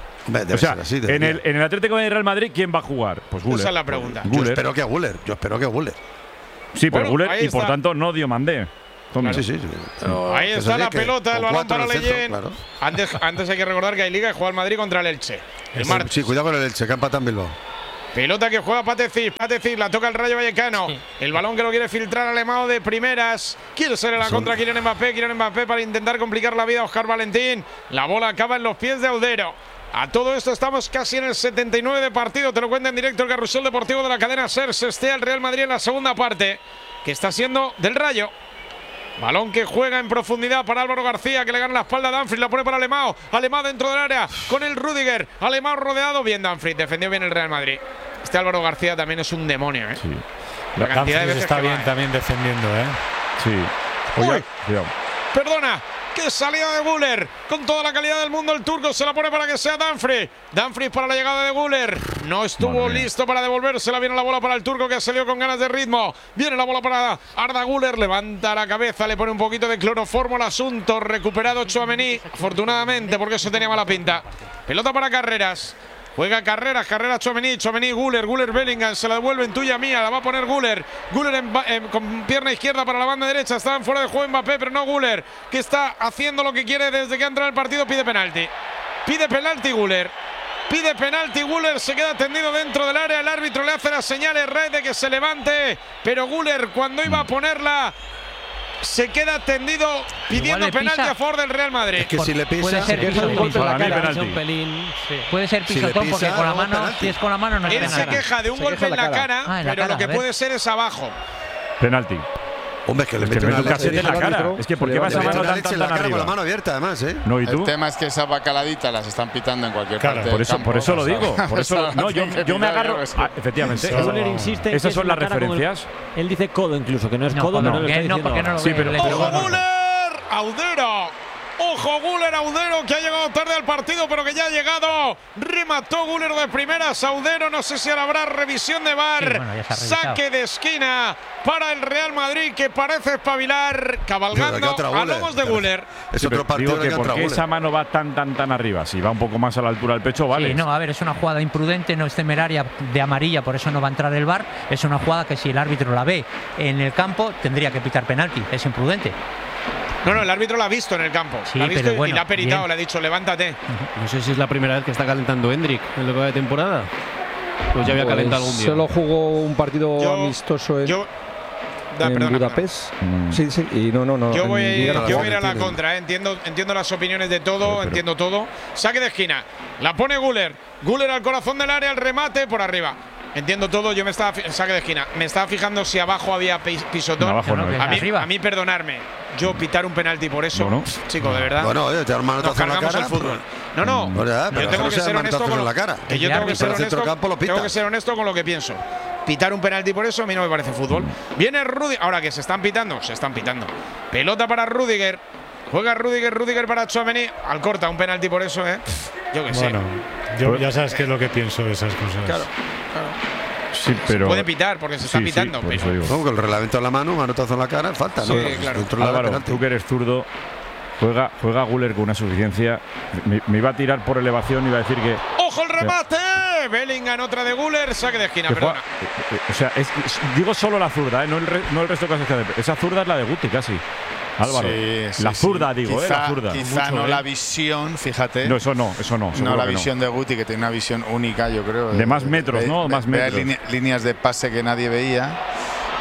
O sea, así, en, el, en el Atlético de Real Madrid, ¿quién va a jugar? Pues Guller. Esa es la pregunta. Yo espero que Guller. Yo espero que Guller. Sí, pero bueno, Guller y está. por tanto no Diomandé. Claro. Sí, sí, sí. Pero ahí está la pelota, el balón para Leyen. Claro. Antes, antes hay que recordar que hay liga y juega el Madrid contra el Elche. El sí, martes. sí, cuidado con el Elche, que empata en Bilbao. Pelota que juega Patecic, Patecic, la toca el Rayo Vallecano. Sí. El balón que lo quiere filtrar Alemão de primeras. Quiere ser en la Son... contra Kylian Mbappé, Kylian Mbappé para intentar complicar la vida a Óscar Valentín. La bola acaba en los pies de Audero. A todo esto estamos casi en el setenta y nueve de partido. Te lo cuenta en directo el Carrusel Deportivo de la cadena SER. Se estea el Real Madrid en la segunda parte, que está siendo del Rayo. Balón que juega en profundidad para Álvaro García, que le gana la espalda a Dumfries, la pone para Alemão. Alemão dentro del área con el Rüdiger. Alemão rodeado, bien Dumfries, defendió bien el Real Madrid. Este Álvaro García también es un demonio, ¿eh? Sí. La, la cantidad de veces está bien va, ¿eh? también defendiendo, ¿eh? Sí. Oye, cuidado. Perdona. ¡Qué salida de Güler! Con toda la calidad del mundo, el turco se la pone para que sea Dumfries. Dumfries para la llegada de Güler. No estuvo listo para devolvérsela. Viene la bola para el turco, que salió con ganas de ritmo. Viene la bola para Arda Güler. Levanta la cabeza, le pone un poquito de cloroformo al asunto. Recuperado Tchouaméni, afortunadamente, porque eso tenía mala pinta. Pelota para Carreras. Juega Carreras, Carreras Tchouaméni, Tchouaméni, Güler, Güler, Bellingham, se la devuelven, tuya mía, la va a poner Güler. Güler en, eh, con pierna izquierda para la banda derecha, estaban fuera de juego Mbappé, pero no Güler, que está haciendo lo que quiere desde que ha entrado el partido, pide penalti. Pide penalti Güler. Pide penalti Güler, se queda tendido dentro del área, el árbitro le hace la señal a Ray de que se levante, pero Güler cuando iba a ponerla se queda tendido pidiendo penalti a favor del Real Madrid. Es que si le pisa, puede ser si piso, un golpe en la cara. Un pelín, sí. Puede ser pisotón si porque con la mano, penalti. Si es con la mano no es Él penalti. se queja de un se golpe en la cara, cara. Ah, en la pero cara, lo que puede ser es abajo. Penalti. Hombre, es que le Es que mete le mete una un cachete en la cara. Es que ¿por qué vas a mano tan, tan, en la tan cara con la arriba? mano abierta, además, ¿eh? No, ¿y tú? El tema es que esas bacaladitas las están pitando en cualquier Claro, parte Por del eso, campo, por eso lo o sea, digo. Por eso, no, yo, yo me agarro. Ah, efectivamente. Eso, Güler insiste en esas que son es las una cara con el- referencias. Él dice codo incluso, que no es No, codo, no, pero no, lo está que no, diciendo porque no lo Sí, ve, pero- le- ¡Ojo Güler! ¡Audero! Ojo Güler, Audero, que ha llegado tarde al partido, pero que ya ha llegado. Remató Güler de primeras. Audero, no sé si ahora habrá revisión de V A R. Sí, bueno, ya se ha revisado. Saque de esquina para el Real Madrid, que parece espabilar, cabalgando a lomos de Güler. Es Sí, pero otro partido digo que que ¿por otra qué Güler. esa mano va tan, tan, tan arriba? Si va un poco más a la altura del pecho, vale. Sí, no, a ver, es una jugada imprudente, no es temeraria de amarilla, por eso no va a entrar el V A R. Es una jugada que si el árbitro la ve en el campo, tendría que pitar penalti. Es imprudente. No, no, el árbitro la ha visto en el campo. Sí, la ha visto pero y bueno, la ha peritado, bien. le ha dicho, levántate. No sé si es la primera vez que está calentando Hendrik en lo que va de temporada. Pues ya había Pues calentado algún día. Solo jugó un partido Yo- amistoso en, Yo, da, en perdona, Budapest. Mm. Sí, sí, y no, no, no. Yo voy, en Liga no yo jugó. voy a ir a la contra, ¿eh? entiendo, entiendo las opiniones de todo, Pero, pero- entiendo todo. Saque de esquina, la pone Güler. Güler al corazón del área, el remate por arriba. Entiendo todo, yo me estaba fi- saque de esquina. Me estaba fijando si abajo había pi- pisotón. No, abajo no, Que ¿eh? no, a, que mí, arriba. a mí perdonarme, yo pitar un penalti por eso, No, no. chico, de verdad. Bueno, oye, te da un nos manotazo en la cargamos cara. el fútbol. No, no. Bueno, ya, pero yo tengo no que sea ser honesto manotazos con en lo, la cara. que yo El tengo que ser árbitro del honesto, centrocampo lo tengo pita. que ser honesto con lo que pienso. Pitar un penalti por eso a mí no me parece fútbol. Viene Rudiger, ahora que se están pitando, se están pitando. Pelota para Rüdiger. Juega Rüdiger, Rüdiger para Tchouaméni. Al corta un penalti por eso, ¿eh? Yo que sé. Bueno, yo ya sabes qué es lo que pienso de esas cosas. Claro, claro. Sí, pero. Puede pitar porque se está Sí, sí, pitando. por pero eso digo. No, con el reglamento en la mano, manotazo en la cara, falta, ¿no? Sí, claro. Dentro de la Álvaro, penalti. tú que eres zurdo, juega, juega Güler con una suficiencia. Me, me iba a tirar por elevación y iba a decir que. ¡Ojo el remate! Bellingham, otra de Güler, saque de esquina, que perdona. juega- eh, eh, o sea, es- es- digo solo la zurda, ¿eh? no, el re- no el resto de cosas que hace. Esa zurda es la de Guti casi. Álvaro. Sí, sí, la zurda, sí. digo, quizá, ¿eh? La zurda. Quizá Mucho, no ¿eh? la visión, fíjate. No, eso no, eso no. No seguro la que visión de Guti, que tiene una visión única, yo creo. De más metros, ¿no? Más ver metros. line- líneas de pase que nadie veía.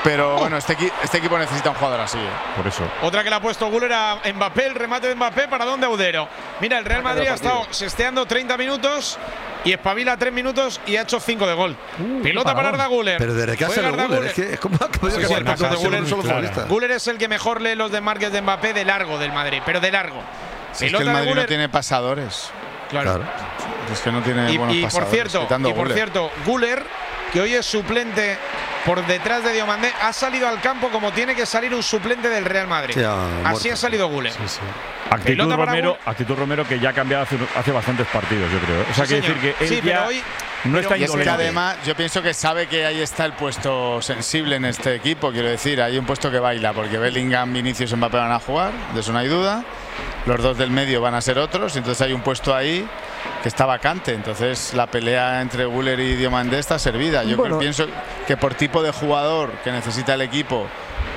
Pero bueno, este, equi este equipo necesita un jugador así. ¿eh? Por eso. Otra que le ha puesto Güler a Mbappé, el remate de Mbappé, ¿para dónde Audero? Mira, el Real Madrid ha estado sesteando treinta minutos y espabila tres minutos y ha hecho cinco de gol. Uh, Pelota para Arda Güler. Pero desde que hace el Güler, es que es como que sí, sí, el paso de Güler, solo claro. Güler es el que mejor lee los desmarques de Mbappé de largo del Madrid, pero de largo. Si es que el Madrid no tiene pasadores. Claro. claro. Es que no tiene y, buenos y pasadores. Por cierto, y por cierto, Güler, que hoy es suplente por detrás de Diomandé, ha salido al campo como tiene que salir un suplente del Real Madrid. Sí, así ha salido Güler. Sí, sí. Actitud Romero, actitud Romero que ya ha cambiado hace, hace bastantes partidos, yo creo. O sea, sí, que decir que él sí, ya hoy, no está indolente. Es que además, yo pienso que sabe que ahí está el puesto sensible en este equipo. Quiero decir, hay un puesto que baila, porque Bellingham, Vinicius y Mbappé van a jugar, de eso no hay duda. Los dos del medio van a ser otros, entonces hay un puesto ahí que está vacante. Entonces la pelea entre Güler y Diomandé está servida. Yo bueno. pienso que por tipo de jugador que necesita el equipo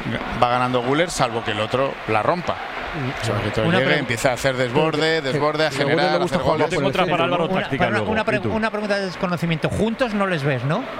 va ganando Güler, salvo que el otro la rompa. O sea, que todo llegue, empieza a hacer desborde, desborde, a generar, a hacer goles. Otra para Álvaro una, táctica una, luego, una, pre una pregunta de desconocimiento. Juntos no les ves, ¿no?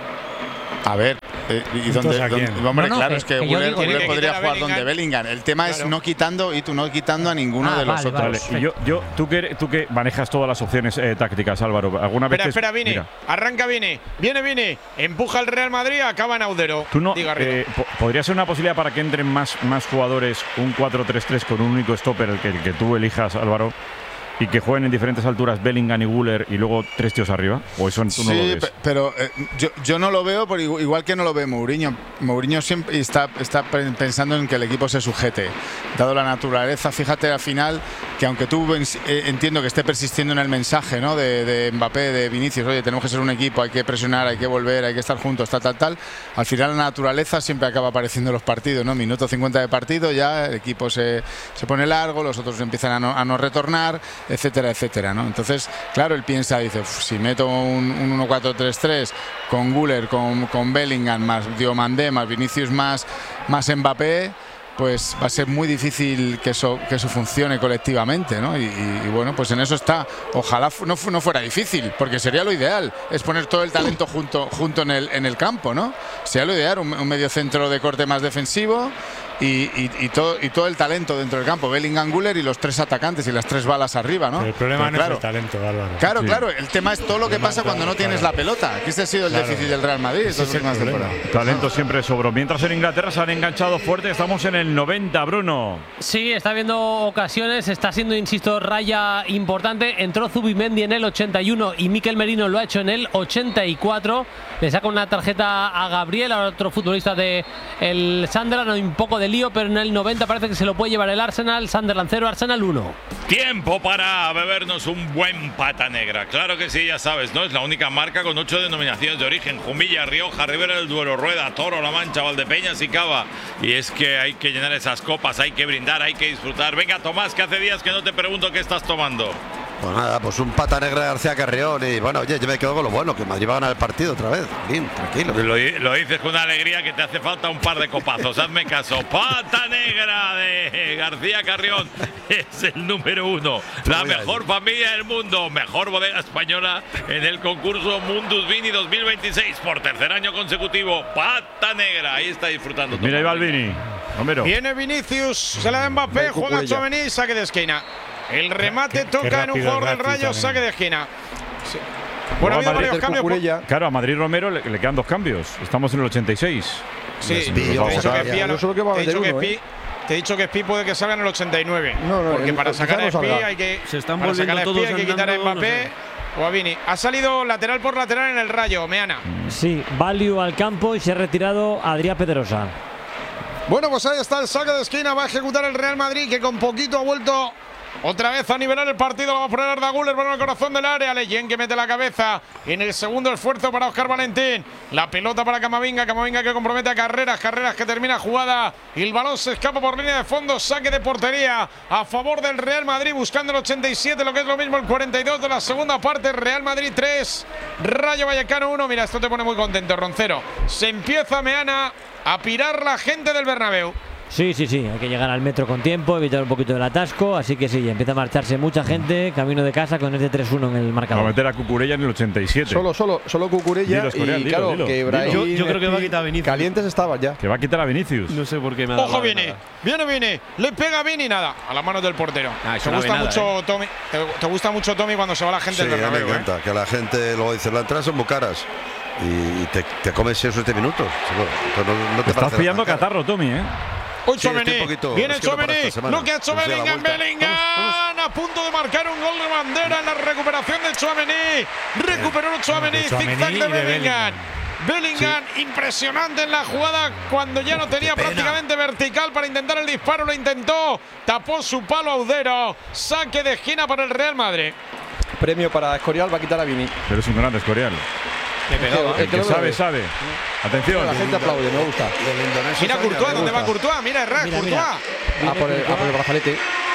A ver, eh, ¿y dónde, dónde, hombre, no, no, claro, que, es que, que Güler, digo, Güler podría jugar Bellingham. donde Bellingham. El tema claro. es no quitando y tú no quitando a ninguno ah, de los vale, otros. Vale. Y yo, yo, tú que tú que manejas todas las opciones eh, tácticas, Álvaro, alguna espera, vez espera, Vini, arranca Vini, viene Vini, empuja el Real Madrid, acaba en Audero. Tú no, eh, podría ser una posibilidad para que entren más, más jugadores, un cuatro tres tres con un único stopper, el que, el que tú elijas, Álvaro. Y que jueguen en diferentes alturas Bellingham y Güler y luego tres tíos arriba. ¿O eso tú sí, no lo ves? pero eh, yo, yo no lo veo, por igual que no lo ve Mourinho. Mourinho siempre está, está pensando en que el equipo se sujete. Dado la naturaleza, fíjate al final que aunque tú eh, entiendo que esté persistiendo en el mensaje, ¿no? de, de Mbappé, de Vinicius, oye, tenemos que ser un equipo, hay que presionar, hay que volver, hay que estar juntos, tal, tal, tal. Al final la naturaleza siempre acaba apareciendo en los partidos, ¿no? Minuto cincuenta de partido, ya el equipo se, se pone largo, los otros empiezan a no, a no retornar, etcétera, etcétera, ¿no? Entonces, claro, él piensa, dice, si meto un, un uno cuatro tres tres con Güler, con, con Bellingham, más Diomandé, más Vinicius, más, más Mbappé, pues va a ser muy difícil que eso, que eso funcione colectivamente, ¿no? Y, y, y bueno, pues en eso está. Ojalá no, no fuera difícil, porque sería lo ideal, es poner todo el talento junto, junto en, el, en el campo, ¿no? Sería lo ideal, un, un medio centro de corte más defensivo. Y, y, y, todo, y todo el talento dentro del campo, Bellingham, Güler y los tres atacantes y las tres balas arriba, ¿no? Pero el problema Pero no claro, es el talento, Álvaro. Claro, sí. claro, el tema es todo lo que pasa cuando no tienes la pelota, que ese ha sido el claro. déficit del Real Madrid estas últimas temporadas. Talento siempre sobró. Mientras en Inglaterra se han enganchado fuerte, estamos en el noventa, Bruno. Sí, está habiendo ocasiones, está siendo, insisto, raya importante. Entró Zubimendi en el ochenta y uno y Mikel Merino lo ha hecho en el ochenta y cuatro. Le saca una tarjeta a Gabriel, a otro futbolista de el Sunderland, un poco de lío, pero en el noventa parece que se lo puede llevar el Arsenal. Sunderland cero, Arsenal uno. Tiempo para bebernos un buen pata negra. Claro que sí, ya sabes, ¿no? Es la única marca con ocho denominaciones de origen: Jumilla, Rioja, Ribera del Duero, Rueda, Toro, La Mancha, Valdepeñas y Cava. Y es que hay que llenar esas copas, hay que brindar, hay que disfrutar. Venga, Tomás, que hace días que no te pregunto qué estás tomando. Pues nada, pues un pata negra de García Carrión y bueno, oye, yo me quedo con lo bueno, que Madrid va a ganar el partido otra vez. Bien, tranquilo. Lo, lo dices con una alegría que te hace falta un par de copazos, hazme caso. Pata negra de García Carrión es el número uno. La mejor familia del mundo, mejor bodega española en el concurso Mundus Vini dos mil veintiséis por tercer año consecutivo. Pata negra, ahí está disfrutando. Mira, ahí va el Vini. Romero. Viene Vinicius, se la da Mbappé, juega Tchouaméni, saque de esquina. El remate qué, toca qué en un jugador del Rayo, también. Saque de esquina. Sí. Bueno, ha habido varios cambios. Por... Claro, a Madrid Romero le, le quedan dos cambios. Estamos en el ochenta y seis. Sí, te he dicho que Pi, no solo que va a meter uno, ¿eh? Te he dicho que Pi puede que salga en el ochenta y nueve. No, no, porque el, para sacar a Pi hay que, se están para sacar a todos Pi hay que quitar a Mbappé. No sé. O a Vini. Ha salido lateral por lateral en el Rayo, Meana. Sí, Value al campo y se ha retirado Adrián Pedrosa. Bueno, pues ahí está el saque de esquina. Va a ejecutar el Real Madrid, que con poquito ha vuelto otra vez a nivelar el partido. Lo va a poner Arda Güler para el corazón del área. Leyen que mete la cabeza en el segundo esfuerzo para Óscar Valentín. La pelota para Camavinga. Camavinga que compromete a Carreras. Carreras que termina jugada. Y el balón se escapa por línea de fondo. Saque de portería a favor del Real Madrid. Buscando el ochenta y siete, lo que es lo mismo el cuarenta y dos de la segunda parte. Real Madrid tres, Rayo Vallecano uno. Mira, esto te pone muy contento, Roncero. Se empieza, Meana, a pirar la gente del Bernabéu. Sí, sí, sí, hay que llegar al metro con tiempo, evitar un poquito del atasco, así que sí, empieza a marcharse mucha gente camino de casa con este tres uno en el marcador. Va a meter a Cucurella en el ochenta y siete. Solo, solo, solo Cucurella Dilos, Coreal, y dilo, claro, dilo, que dilo. Ibrahim Yo, yo creo que va a quitar a Vinicius. Calientes estaban ya. Que va a quitar a Vinicius. No sé por qué me ha dado Ojo, la Vini. nada. Viene Vini. Le pega Vini y nada. A las manos del portero. Ah, eso te no gusta ve nada, mucho, ¿eh? Tommy. Te, te gusta mucho, Tommy, cuando se va la gente Sí, del a mí me Bernabéu, ¿eh? encanta. Que la gente luego dice, las entradas son muy caras. Y te, te comes seis o siete minutos. Entonces no, no te Estás parece pillando tan caro. catarro, Tommy, ¿eh? Hoy Sí, estoy Tchouaméni. un poquito- Viene es que no para Tchouaméni. esta semana. Lo que ha hecho Vamos a dar la Bellingham. vuelta. Bellingham a punto de marcar un gol de bandera en la recuperación de Tchouaméni. Recuperó Tchouaméni. De Tchouaméni Zigzag y de de Bellingham. Bellingham, impresionante en la jugada cuando ya no tenía prácticamente vertical para intentar el disparo. Lo intentó. Tapó su palo Audero. Saque de esquina para el Real Madrid. Premio para Escorial, va a quitar a Vini. Pero es un gran Escorial. El que- el que El lo que sabe, ve. sabe. Atención. La gente aplaude, me gusta. Del indonesio Mira sabe, Courtois, me ¿dónde va gusta. Courtois? Mira, Herrera, Mira, Courtois. mira. A por el, a por el brazalete.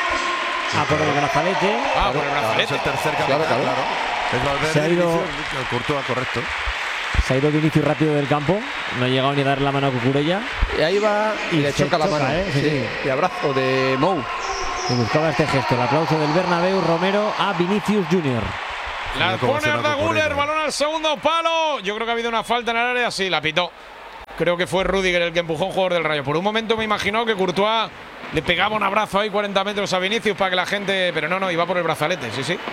A por el brazalete. Ah, por el Claro, es brazalete. el tercer capitán, Claro, claro. claro. Es Valverde, Se ha ido- Vinicius, el Courtois, correcto. Se ha ido Vinicius rápido del campo. No ha llegado ni a darle la mano a Cucurella. Y ahí va y, Y le se choca la choca, mano. ¿eh? Sí, sí. Y abrazo de Mou. Y buscaba este gesto. El aplauso del Bernabéu, Romero a Vinicius Junior La Mira cómo pone suena Arda Cucurella. Güler, balón al segundo palo. Yo creo que ha habido una falta en el área, sí, la pitó. Creo que fue Rüdiger el que empujó a un jugador del Rayo. Por un momento me imaginó que Courtois le pegaba un abrazo ahí cuarenta metros a Vinicius para que la gente… Pero no, no, iba por el brazalete, sí, sí.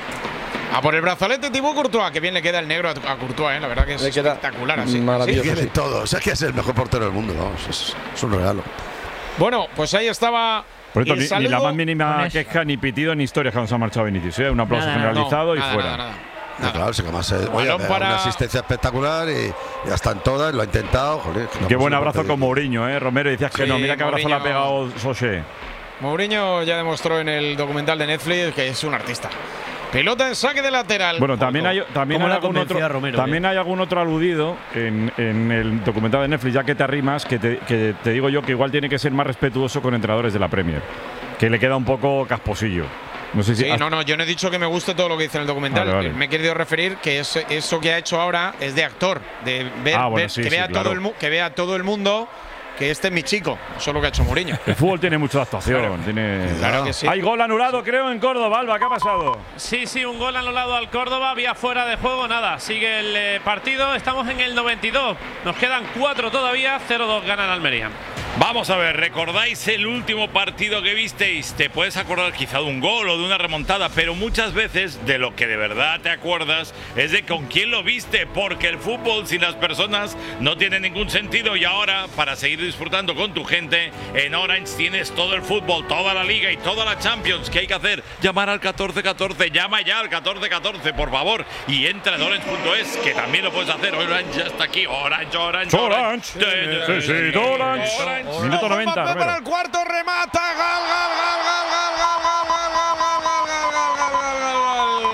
A por el brazalete Thibaut Courtois, que bien le queda el negro a, a Courtois, ¿eh? La verdad que es Le queda espectacular así. maravilloso. ¿Sí? Tiene todo. O sea, que es el mejor portero del mundo, vamos. Es, es un regalo. Bueno, pues ahí estaba Por esto, el ni, ni saludo. la más mínima con eso. queja, ni pitido, ni historia cuando se ha marchado Vinicius. ¿eh? Un aplauso Nada, nada, generalizado No, y nada, fuera. nada, nada. No, claro, sí que más, eh, oye, Balón me da para- una asistencia espectacular y ya están todas, lo ha intentado. Joder, que no Qué puedo buen ser abrazo parte con de- Mourinho, ¿eh? Romero, decías que Sí, no. Mira qué abrazo le ha Mourinho- pegado Soche. Mourinho ya demostró en el documental de Netflix que es un artista. Pelota en saque de lateral. Bueno, también hay, también ¿Cómo hay la algún convencía otro, a Romero, también eh? hay algún otro aludido en, en el documental de Netflix, ya que te arrimas, que te, que te digo yo que igual tiene que ser más respetuoso con entrenadores de la Premier, que le queda un poco casposillo. No sé si Sí, no, no, yo no he dicho que me guste todo lo que dice en el documental. Vale, vale. Me he querido referir que es- eso que ha hecho ahora es de actor, de ver, Ah, bueno, ver- sí, que, sí, vea claro. todo el, mu- que vea todo el mundo que este es mi chico. Eso es lo que ha hecho Mourinho. el fútbol tiene mucha actuación. Claro. Tiene… Claro que sí. Hay gol anulado, creo, en Córdoba. Alba, ¿qué ha pasado? Sí, sí, un gol anulado al Córdoba, vía fuera de juego, nada. Sigue el eh, partido, estamos en el noventa y dos. Nos quedan cuatro todavía, cero dos gana el Almería. Vamos a ver, ¿recordáis el último partido que visteis? Te puedes acordar quizá de un gol o de una remontada, pero muchas veces de lo que de verdad te acuerdas es de con quién lo viste, porque el fútbol sin las personas no tiene ningún sentido. Y ahora, para seguir disfrutando con tu gente, en Orange tienes todo el fútbol, toda la Liga y toda la Champions. ¿Qué hay que hacer? Llamar al catorce catorce, llama ya al catorce catorce, por favor, y entra en orange punto es, que también lo puedes hacer. Orange ya está aquí, Orange, Orange, Orange. Necesito Orange. Minuto noventa, Mbappé Romero. para el cuarto, remata, gol, gol, gol, gol, gol, gol, gol, gol, gol, gol, gol, gol, gol, gol, gol,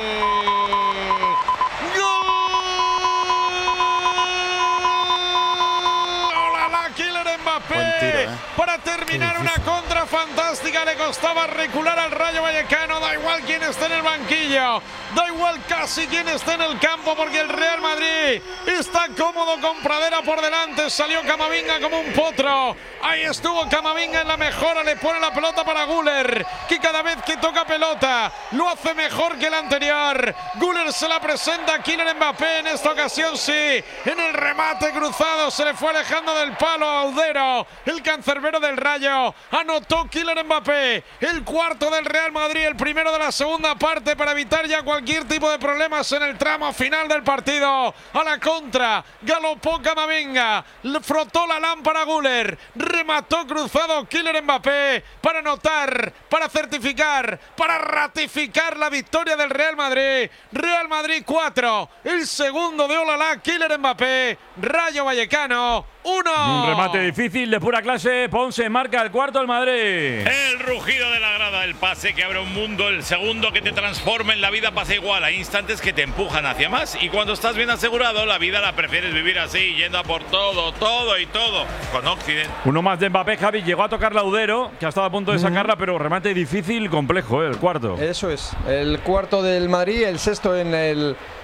gol. ¡Hola, la Kylian Mbappé! Buen tiro, ¿eh? Para terminar una contra fantástica, le costaba recular al Rayo Vallecano. Da igual quién esté en el banquillo, da igual casi quién esté en el campo, porque el Real Madrid está cómodo con Pradera por delante. Salió Camavinga como un potro. Ahí estuvo Camavinga en la mejora. Le pone la pelota para Güler, que cada vez que toca pelota lo hace mejor que el anterior. Güler se la presenta a Kylian Mbappé. En esta ocasión sí, en el remate cruzado se le fue alejando del palo a Audero, el cancerbero del Rayo. Anotó Kylian Mbappé, el cuarto del Real Madrid, el primero de la segunda parte, para evitar ya cualquier tipo de problemas en el tramo final del partido. A la contra, galopó Camavinga, le frotó la lámpara Güler, remató cruzado Kylian Mbappé para anotar, para certificar, para ratificar la victoria del Real Madrid. Real Madrid cuatro, el segundo de Olala, Kylian Mbappé. Rayo Vallecano uno. Un remate difícil de pura clase. Ponce marca el cuarto del Madrid. El rugido de la grada, el pase que abre un mundo, el segundo que te transforma en la vida pasa igual. Hay instantes que te empujan hacia más, y cuando estás bien asegurado, la vida la prefieres vivir así, yendo a por todo, todo y todo. Con Occident. Uno más de Mbappé, Javi. Llegó a tocar Laudero, que ha estado a punto de sacarla, pero remate difícil, complejo, ¿eh? El cuarto. Eso es. El cuarto del Madrid, el sexto en el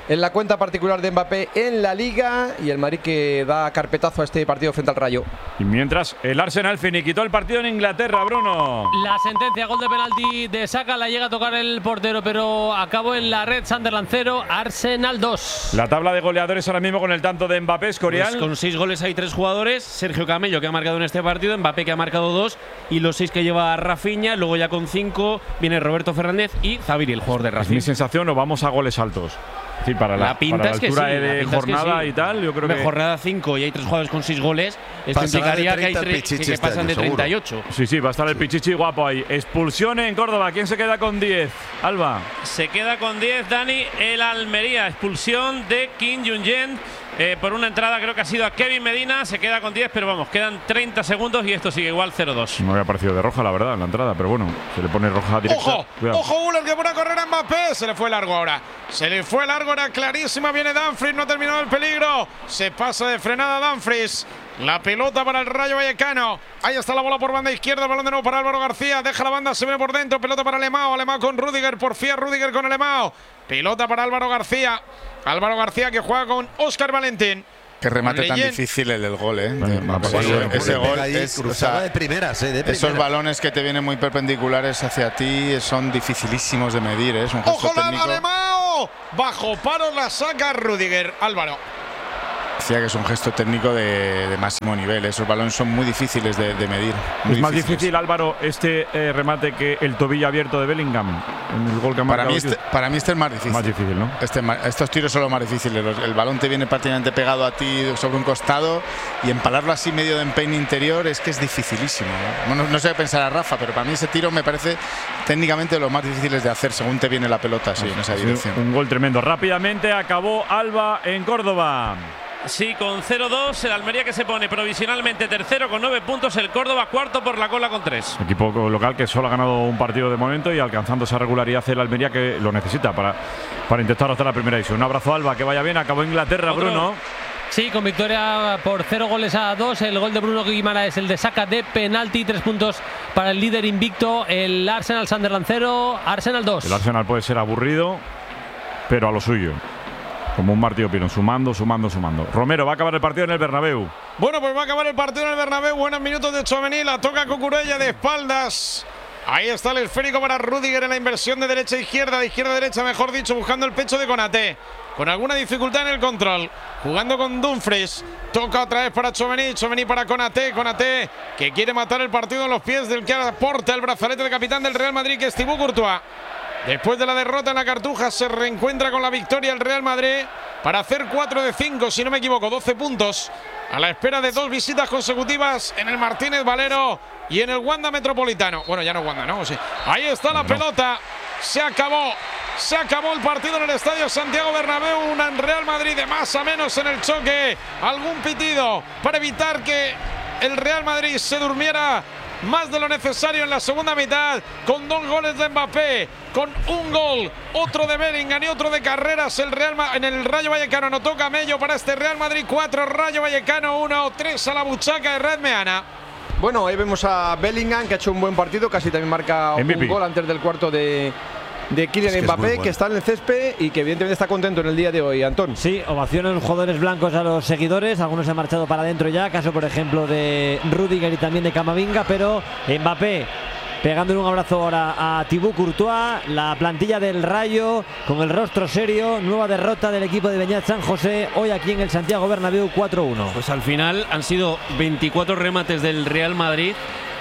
en la cuenta particular de Mbappé en la Liga, y el Madrid que da carpetazo a este partido frente al Rayo. Y mientras el Arsenal finiquitó el partido en Inglaterra, Bruno. La sentencia, gol de penalti de Saka, la llega a tocar el portero, pero acabó en la red. Sunderland cero, Arsenal dos. La tabla de goleadores ahora mismo con el tanto de Mbappé, Escorial. Pues con seis goles hay tres jugadores. Sergio Camello, que ha marcado en este partido, Mbappé, que ha marcado dos, y los seis que lleva Rafinha. Luego ya con cinco viene Roberto Fernández y Zaviri, el jugador de Racing. Es mi sensación, o vamos a goles altos. Sí, para la, la pinta para la es que altura sí, de la jornada es que sí. y tal, yo creo Hombre, que… jornada cinco y hay tres jugadores con seis goles, esto Pasará implicaría de que, hay treinta tres, Pichichi que, que este pasan año, de seguro. treinta y ocho. Sí, sí, va a estar el Pichichi guapo ahí. Expulsión en Córdoba. ¿Quién se queda con diez? Alba. Se queda con diez, Dani, el Almería. Expulsión de Kim Jong-jen eh, por una entrada, creo que ha sido a Kevin Medina. Se queda con diez, pero vamos, quedan treinta segundos y esto sigue igual cero dos. No me había parecido de roja, la verdad, en la entrada, pero bueno, se le pone roja directa. ¡Ojo! Cuidado. ¡Ojo, Guller, que pone a correr a Mbappé! Se le fue largo ahora. Se le fue largo, era clarísima. Viene Dumfries, no ha terminado el peligro. Se pasa de frenada Dumfries. La pelota para el Rayo Vallecano. Ahí está la bola por banda izquierda. El balón de nuevo para Álvaro García. Deja la banda, se viene por dentro. Pelota para Alemão. Alemão con Rudiger. Porfía Rudiger con Alemão. Pelota para Álvaro García. Álvaro García que juega con Óscar Valentín. Qué remate tan Leyen. difícil el del gol, ¿eh? Bueno, Mbappé. bueno, bueno, ese bueno, gol ahí es, o cruzada sea, de primeras, eh, de esos primeras. balones que te vienen muy perpendiculares hacia ti son dificilísimos de medir, ¿eh? Es un gesto ¡Ojo, la técnico. Alemão! Bajo paro la saca Rudiger. Álvaro. Decía que es un gesto técnico de, de máximo nivel. Esos balones son muy difíciles de, de medir. Muy Es más difíciles. difícil, Álvaro, este eh, remate que el tobillo abierto de Bellingham en el gol que ha Para marcado. mí, este, para mí este es más difícil. Más difícil, ¿no? Este, ma- estos tiros son los más difíciles. Los- el balón te viene prácticamente pegado a ti sobre un costado y empalarlo así medio de empeine interior es que es dificilísimo, ¿no? No, no sé qué pensar a Rafa, pero para mí ese tiro me parece técnicamente de los más difíciles de hacer según te viene la pelota así, en esa Ha sido dirección. un gol tremendo. Rápidamente acabó Alba en Córdoba. Sí, con cero dos, el Almería que se pone provisionalmente tercero con nueve puntos, el Córdoba cuarto por la cola con tres. Equipo local que solo ha ganado un partido de momento y alcanzando esa regularidad el Almería que lo necesita para, para intentar hasta la primera división. Un abrazo, Alba, que vaya bien. Acabó Inglaterra, Otro. Bruno. Sí, con victoria por cero goles a dos. El gol de Bruno Guimaraes, el de Saka de penalti. Tres puntos para el líder invicto, el Arsenal. Sunderland cero, Arsenal dos. El Arsenal puede ser aburrido, pero a lo suyo. Como un Martillo Pilón, sumando, sumando, sumando. Romero, va a acabar el partido en el Bernabéu. Bueno, pues va a acabar el partido en el Bernabéu. Buenos minutos de Tchouaméni. La toca Cucurella de espaldas. Ahí está el esférico para Rudiger en la inversión de derecha a izquierda, de izquierda a derecha, mejor dicho, buscando el pecho de Konaté. Con alguna dificultad en el control. Jugando con Dumfries. Toca otra vez para Tchouaméni. Tchouaméni para Konaté. Konaté que quiere matar el partido en los pies del que aporta el brazalete de capitán del Real Madrid, que es Thibaut Courtois. Después de la derrota en la Cartuja, se reencuentra con la victoria el Real Madrid para hacer cuatro de cinco, si no me equivoco, doce puntos. A la espera de dos visitas consecutivas en el Martínez Valero y en el Wanda Metropolitano. Bueno, ya no Wanda, ¿no? Sí. Ahí está la pelota. Se acabó. Se acabó el partido en el Estadio Santiago Bernabéu. Un Real Madrid de más a menos en el choque. Algún pitido para evitar que el Real Madrid se durmiera más de lo necesario en la segunda mitad, con dos goles de Mbappé, con un gol, otro de Bellingham y otro de Carreras. El Real Ma en el Rayo Vallecano anotó Camello para este Real Madrid cuatro, Rayo Vallecano uno, tres a la buchaca de Red Meana. Bueno, ahí vemos a Bellingham, que ha hecho un buen partido, casi también marca M V P. un gol antes del cuarto de, de Kylian Es que es Mbappé, muy bueno. que está en el césped y que evidentemente está contento en el día de hoy, Antón. Sí, ovaciones los jugadores blancos a los seguidores. Algunos se han marchado para adentro ya. Caso, por ejemplo, de Rudiger y también de Camavinga. Pero Mbappé pegándole un abrazo ahora a Thibaut Courtois. La plantilla del Rayo con el rostro serio. Nueva derrota del equipo de Beñat San José. Hoy aquí en el Santiago Bernabéu cuatro uno. Pues al final han sido veinticuatro remates del Real Madrid,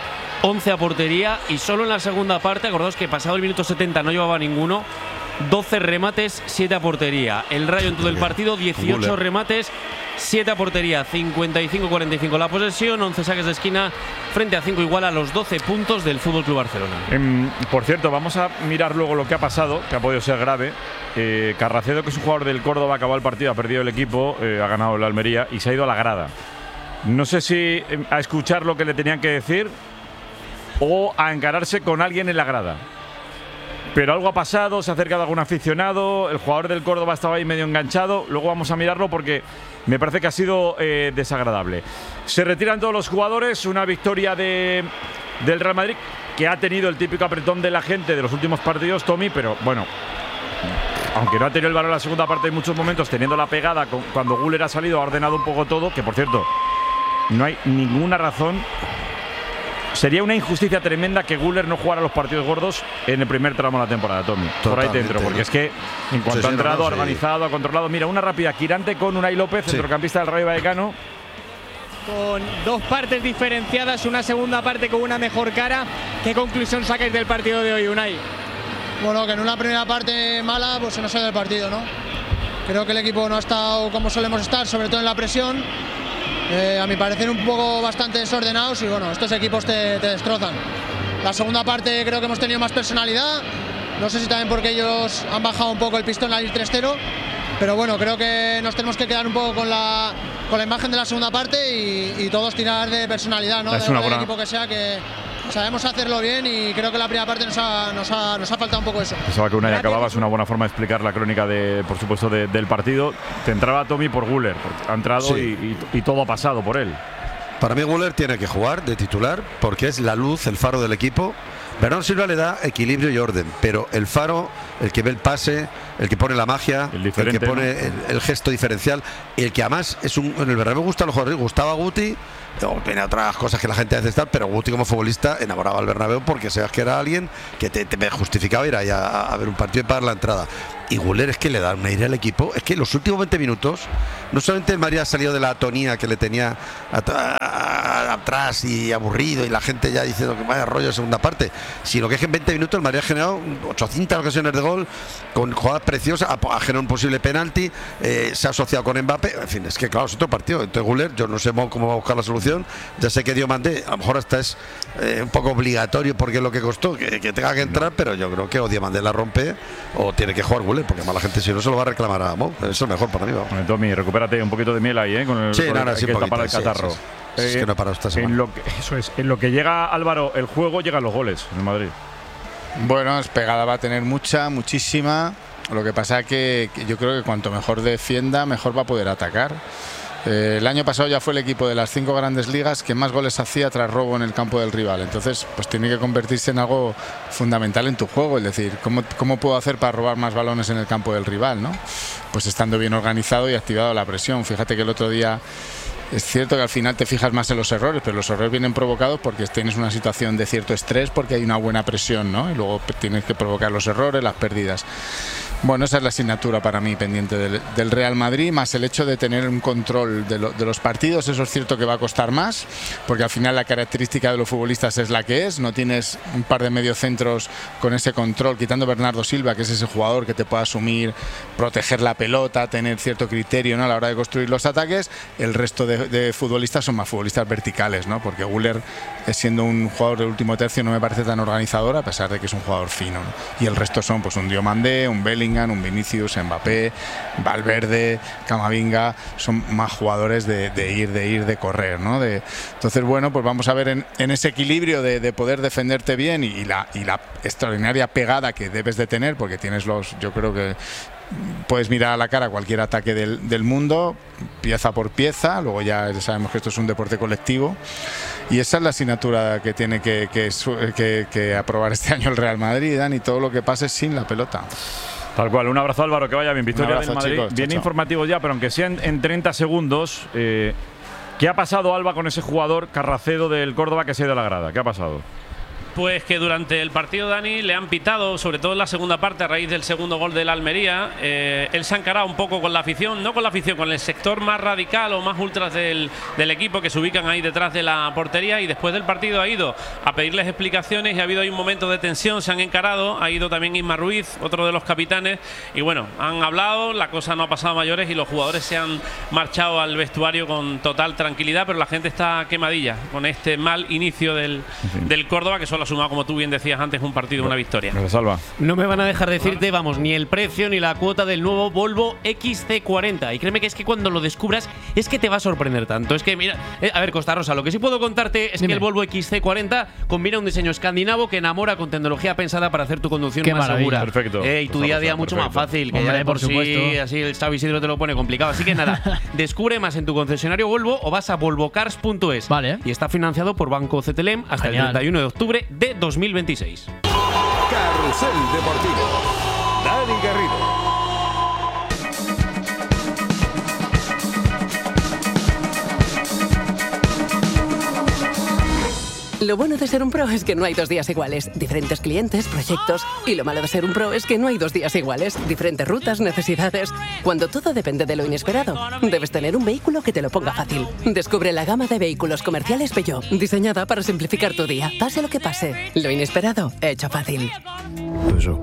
once a portería, y solo en la segunda parte, acordaos que pasado el minuto setenta no llevaba ninguno, doce remates, siete a portería. El Rayo en todo el partido, dieciocho remates, siete a portería, cincuenta y cinco cuarenta y cinco la posesión, once saques de esquina frente a cinco, igual a los doce puntos del F C Barcelona. Em, por cierto, vamos a mirar luego lo que ha pasado, que ha podido ser grave. Eh, Carracedo, que es un jugador del Córdoba, acabó el partido, ha perdido el equipo, eh, ha ganado el Almería y se ha ido a la grada. No sé si eh, a escuchar lo que le tenían que decir o a encararse con alguien en la grada. Pero algo ha pasado, se ha acercado algún aficionado, el jugador del Córdoba estaba ahí medio enganchado. Luego vamos a mirarlo porque me parece que ha sido eh, desagradable. Se retiran todos los jugadores, una victoria de, del Real Madrid que ha tenido el típico apretón de la gente de los últimos partidos, Tommy, pero bueno, aunque no ha tenido el balón en la segunda parte en muchos momentos, teniendo la pegada, con, cuando Güler ha salido, ha ordenado un poco todo, que por cierto, no hay ninguna razón. Sería una injusticia tremenda que Güler no jugara los partidos gordos en el primer tramo de la temporada, Tommy. Por ahí dentro, porque es que en cuanto sí, sí, ha entrado, no, no, ha organizado, sí. ha controlado. Mira, una rápida, Quirante con Unai López, sí. centrocampista del Rayo Vallecano. Con dos partes diferenciadas, una segunda parte con una mejor cara. ¿Qué conclusión sacáis del partido de hoy, Unai? Bueno, que en una primera parte mala pues se nos sale del partido, ¿no? Creo que el equipo no ha estado como solemos estar, sobre todo en la presión. Eh, a mi parecer un poco bastante desordenados y bueno, estos equipos te, te destrozan. La segunda parte creo que hemos tenido más personalidad. No sé si también porque ellos han bajado un poco el pistón al ir tres cero. Pero bueno, creo que nos tenemos que quedar un poco con la, con la imagen de la segunda parte y, y todos tirar de personalidad, ¿no? Es de una del buena... equipo que sea, que sabemos hacerlo bien y creo que la primera parte nos ha, nos ha, nos ha faltado un poco eso. Pensaba que una ya acababa, es una buena forma de explicar la crónica, de, por supuesto, de, del partido. Te entraba Tommy por Güler, porque ha entrado sí. y, y, y todo ha pasado por él. Para mí Güler tiene que jugar de titular porque es la luz, el faro del equipo. Bernardo Silva le da equilibrio y orden, pero el faro, el que ve el pase, el que pone la magia, el, el que pone ¿no? el, el gesto diferencial, el que además es un. En el Bernabéu me gustan los jugadores, gustaba Guti, tiene otras cosas que la gente hace estar, pero Guti como futbolista enamoraba al Bernabéu porque sabes que era alguien que te, te justificaba ir ahí a, a ver un partido y pagar la entrada. Y Güler es que le da un aire al equipo. Es que los últimos veinte minutos, no solamente el Madrid ha salido de la atonía que le tenía atrás y aburrido y la gente ya diciendo que vaya rollo en segunda parte, sino que es que en veinte minutos el Madrid ha generado ochocientas ocasiones de gol con jugadas preciosas, ha, ha generado un posible penalti, eh, se ha asociado con Mbappé. En fin, es que claro, es otro partido. Entonces Güler, yo no sé cómo va a buscar la solución. Ya sé que Diomandé, a lo mejor hasta es eh, un poco obligatorio porque es lo que costó que, que tenga que entrar, pero yo creo que o Diomandé la rompe o tiene que jugar Güler, porque más la gente si no se lo va a reclamar a Mo. Eso es lo mejor para mí. Bueno, Tommy, recupérate un poquito de miel ahí, ¿eh? Con el, sí, con nada, el, sí, que poquito, tapar el catarro. Sí, sí, sí. Eh, es que no he parado esta semana. En lo que, eso es, en lo que llega Álvaro el juego, llegan los goles en el Madrid. Bueno, es pegada va a tener mucha, muchísima. Lo que pasa es que, que yo creo que cuanto mejor defienda, mejor va a poder atacar. Eh, el año pasado ya fue el equipo de las cinco grandes ligas que más goles hacía tras robo en el campo del rival. Entonces, pues tiene que convertirse en algo fundamental en tu juego. Es decir, ¿cómo, cómo puedo hacer para robar más balones en el campo del rival, ¿no? Pues estando bien organizado y activado la presión. Fíjate que el otro día es cierto que al final te fijas más en los errores, pero los errores vienen provocados porque tienes una situación de cierto estrés, porque hay una buena presión, ¿no? Y luego tienes que provocar los errores, las pérdidas. Bueno, esa es la asignatura para mí pendiente del, del Real Madrid, más el hecho de tener un control de, lo, de los partidos. Eso es cierto que va a costar más, porque al final la característica de los futbolistas es la que es. No tienes un par de mediocentros con ese control, quitando Bernardo Silva, que es ese jugador que te puede asumir, proteger la pelota, tener cierto criterio, ¿no?, a la hora de construir los ataques. El resto de, de futbolistas son más futbolistas verticales, ¿no? Porque Güler, siendo un jugador del último tercio, no me parece tan organizador, a pesar de que es un jugador fino, ¿no? Y el resto son pues un Diomandé, un Bellingham, un Vinicius, Mbappé, Valverde, Camavinga. Son más jugadores de, de ir, de ir, de correr, ¿no? De, entonces, bueno, pues vamos a ver en, en ese equilibrio de, de poder defenderte bien y, y, la, y la extraordinaria pegada que debes de tener, porque tienes los, yo creo que puedes mirar a la cara cualquier ataque del, del mundo, pieza por pieza. Luego ya sabemos que esto es un deporte colectivo y esa es la asignatura que tiene que, que, que, que aprobar este año el Real Madrid, Dan, y todo lo que pase sin la pelota. Tal cual. Un abrazo, Álvaro, que vaya bien. Victoria abrazo, del Madrid. Chicos, bien chao, informativo ya, pero aunque sean en treinta segundos, eh, ¿qué ha pasado, Alba, con ese jugador Carracedo del Córdoba que se ha ido a la grada? ¿Qué ha pasado? Pues que durante el partido, Dani, le han pitado, sobre todo en la segunda parte, a raíz del segundo gol del Almería. Eh, él se ha encarado un poco con la afición, no con la afición, con el sector más radical o más ultras del, del equipo, que se ubican ahí detrás de la portería, y después del partido ha ido a pedirles explicaciones y ha habido ahí un momento de tensión, se han encarado, ha ido también Isma Ruiz, otro de los capitanes, y bueno, han hablado, la cosa no ha pasado a mayores y los jugadores se han marchado al vestuario con total tranquilidad, pero la gente está quemadilla con este mal inicio del, del Córdoba, que solo sumado, como tú bien decías antes, un partido, una victoria. Salva. No me van a dejar decirte, vamos, ni el precio ni la cuota del nuevo Volvo X C cuarenta. Y créeme que es que cuando lo descubras es que te va a sorprender tanto. Es que, mira, eh, a ver, Costa Rosa, lo que sí puedo contarte es Dime. que el Volvo X C cuarenta combina un diseño escandinavo que enamora con tecnología pensada para hacer tu conducción Qué más maravilla. segura. Perfecto. Eh, y tu día a día mucho perfecto. más fácil. Que Hombre, ya de por, por sí, supuesto. así el Xavi Isidro te lo pone complicado. Así que nada, descubre más en tu concesionario Volvo o vas a volvocars punto es. Vale. Y está financiado por Banco C T L E M hasta Genial. el treinta y uno de octubre de dos mil veintiséis. Carrusel Deportivo. Dani Garrido. Lo bueno de ser un pro es que no hay dos días iguales. Diferentes clientes, proyectos. Y lo malo de ser un pro es que no hay dos días iguales. Diferentes rutas, necesidades. Cuando todo depende de lo inesperado, debes tener un vehículo que te lo ponga fácil. Descubre la gama de vehículos comerciales Peugeot, diseñada para simplificar tu día, pase lo que pase. Lo inesperado, hecho fácil. Peugeot.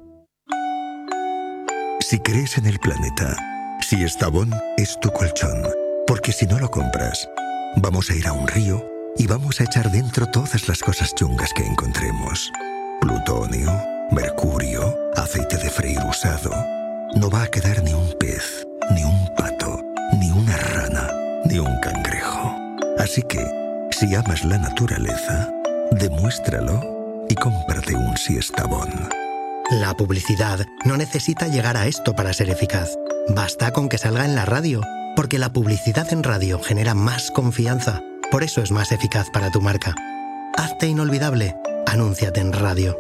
Si crees en el planeta, si Estavón es tu colchón, porque si no lo compras, vamos a ir a un río y vamos a echar dentro todas las cosas chungas que encontremos. Plutonio, mercurio, aceite de freír usado. No va a quedar ni un pez, ni un pato, ni una rana, ni un cangrejo. Así que, si amas la naturaleza, demuéstralo y cómprate un Siestabón. La publicidad no necesita llegar a esto para ser eficaz. Basta con que salga en la radio, porque la publicidad en radio genera más confianza. Por eso es más eficaz para tu marca. Hazte inolvidable. Anúnciate en radio.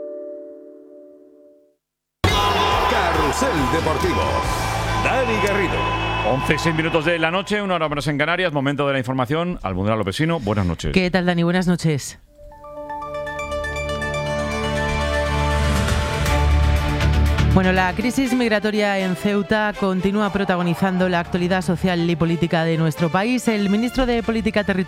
Carrusel Deportivo. Dani Garrido. once y seis minutos de la noche, una hora menos en Canarias. Momento de la información. Almudena Lopesino, buenas noches. ¿Qué tal, Dani? Buenas noches. Bueno, la crisis migratoria en Ceuta continúa protagonizando la actualidad social y política de nuestro país. El ministro de Política Territorial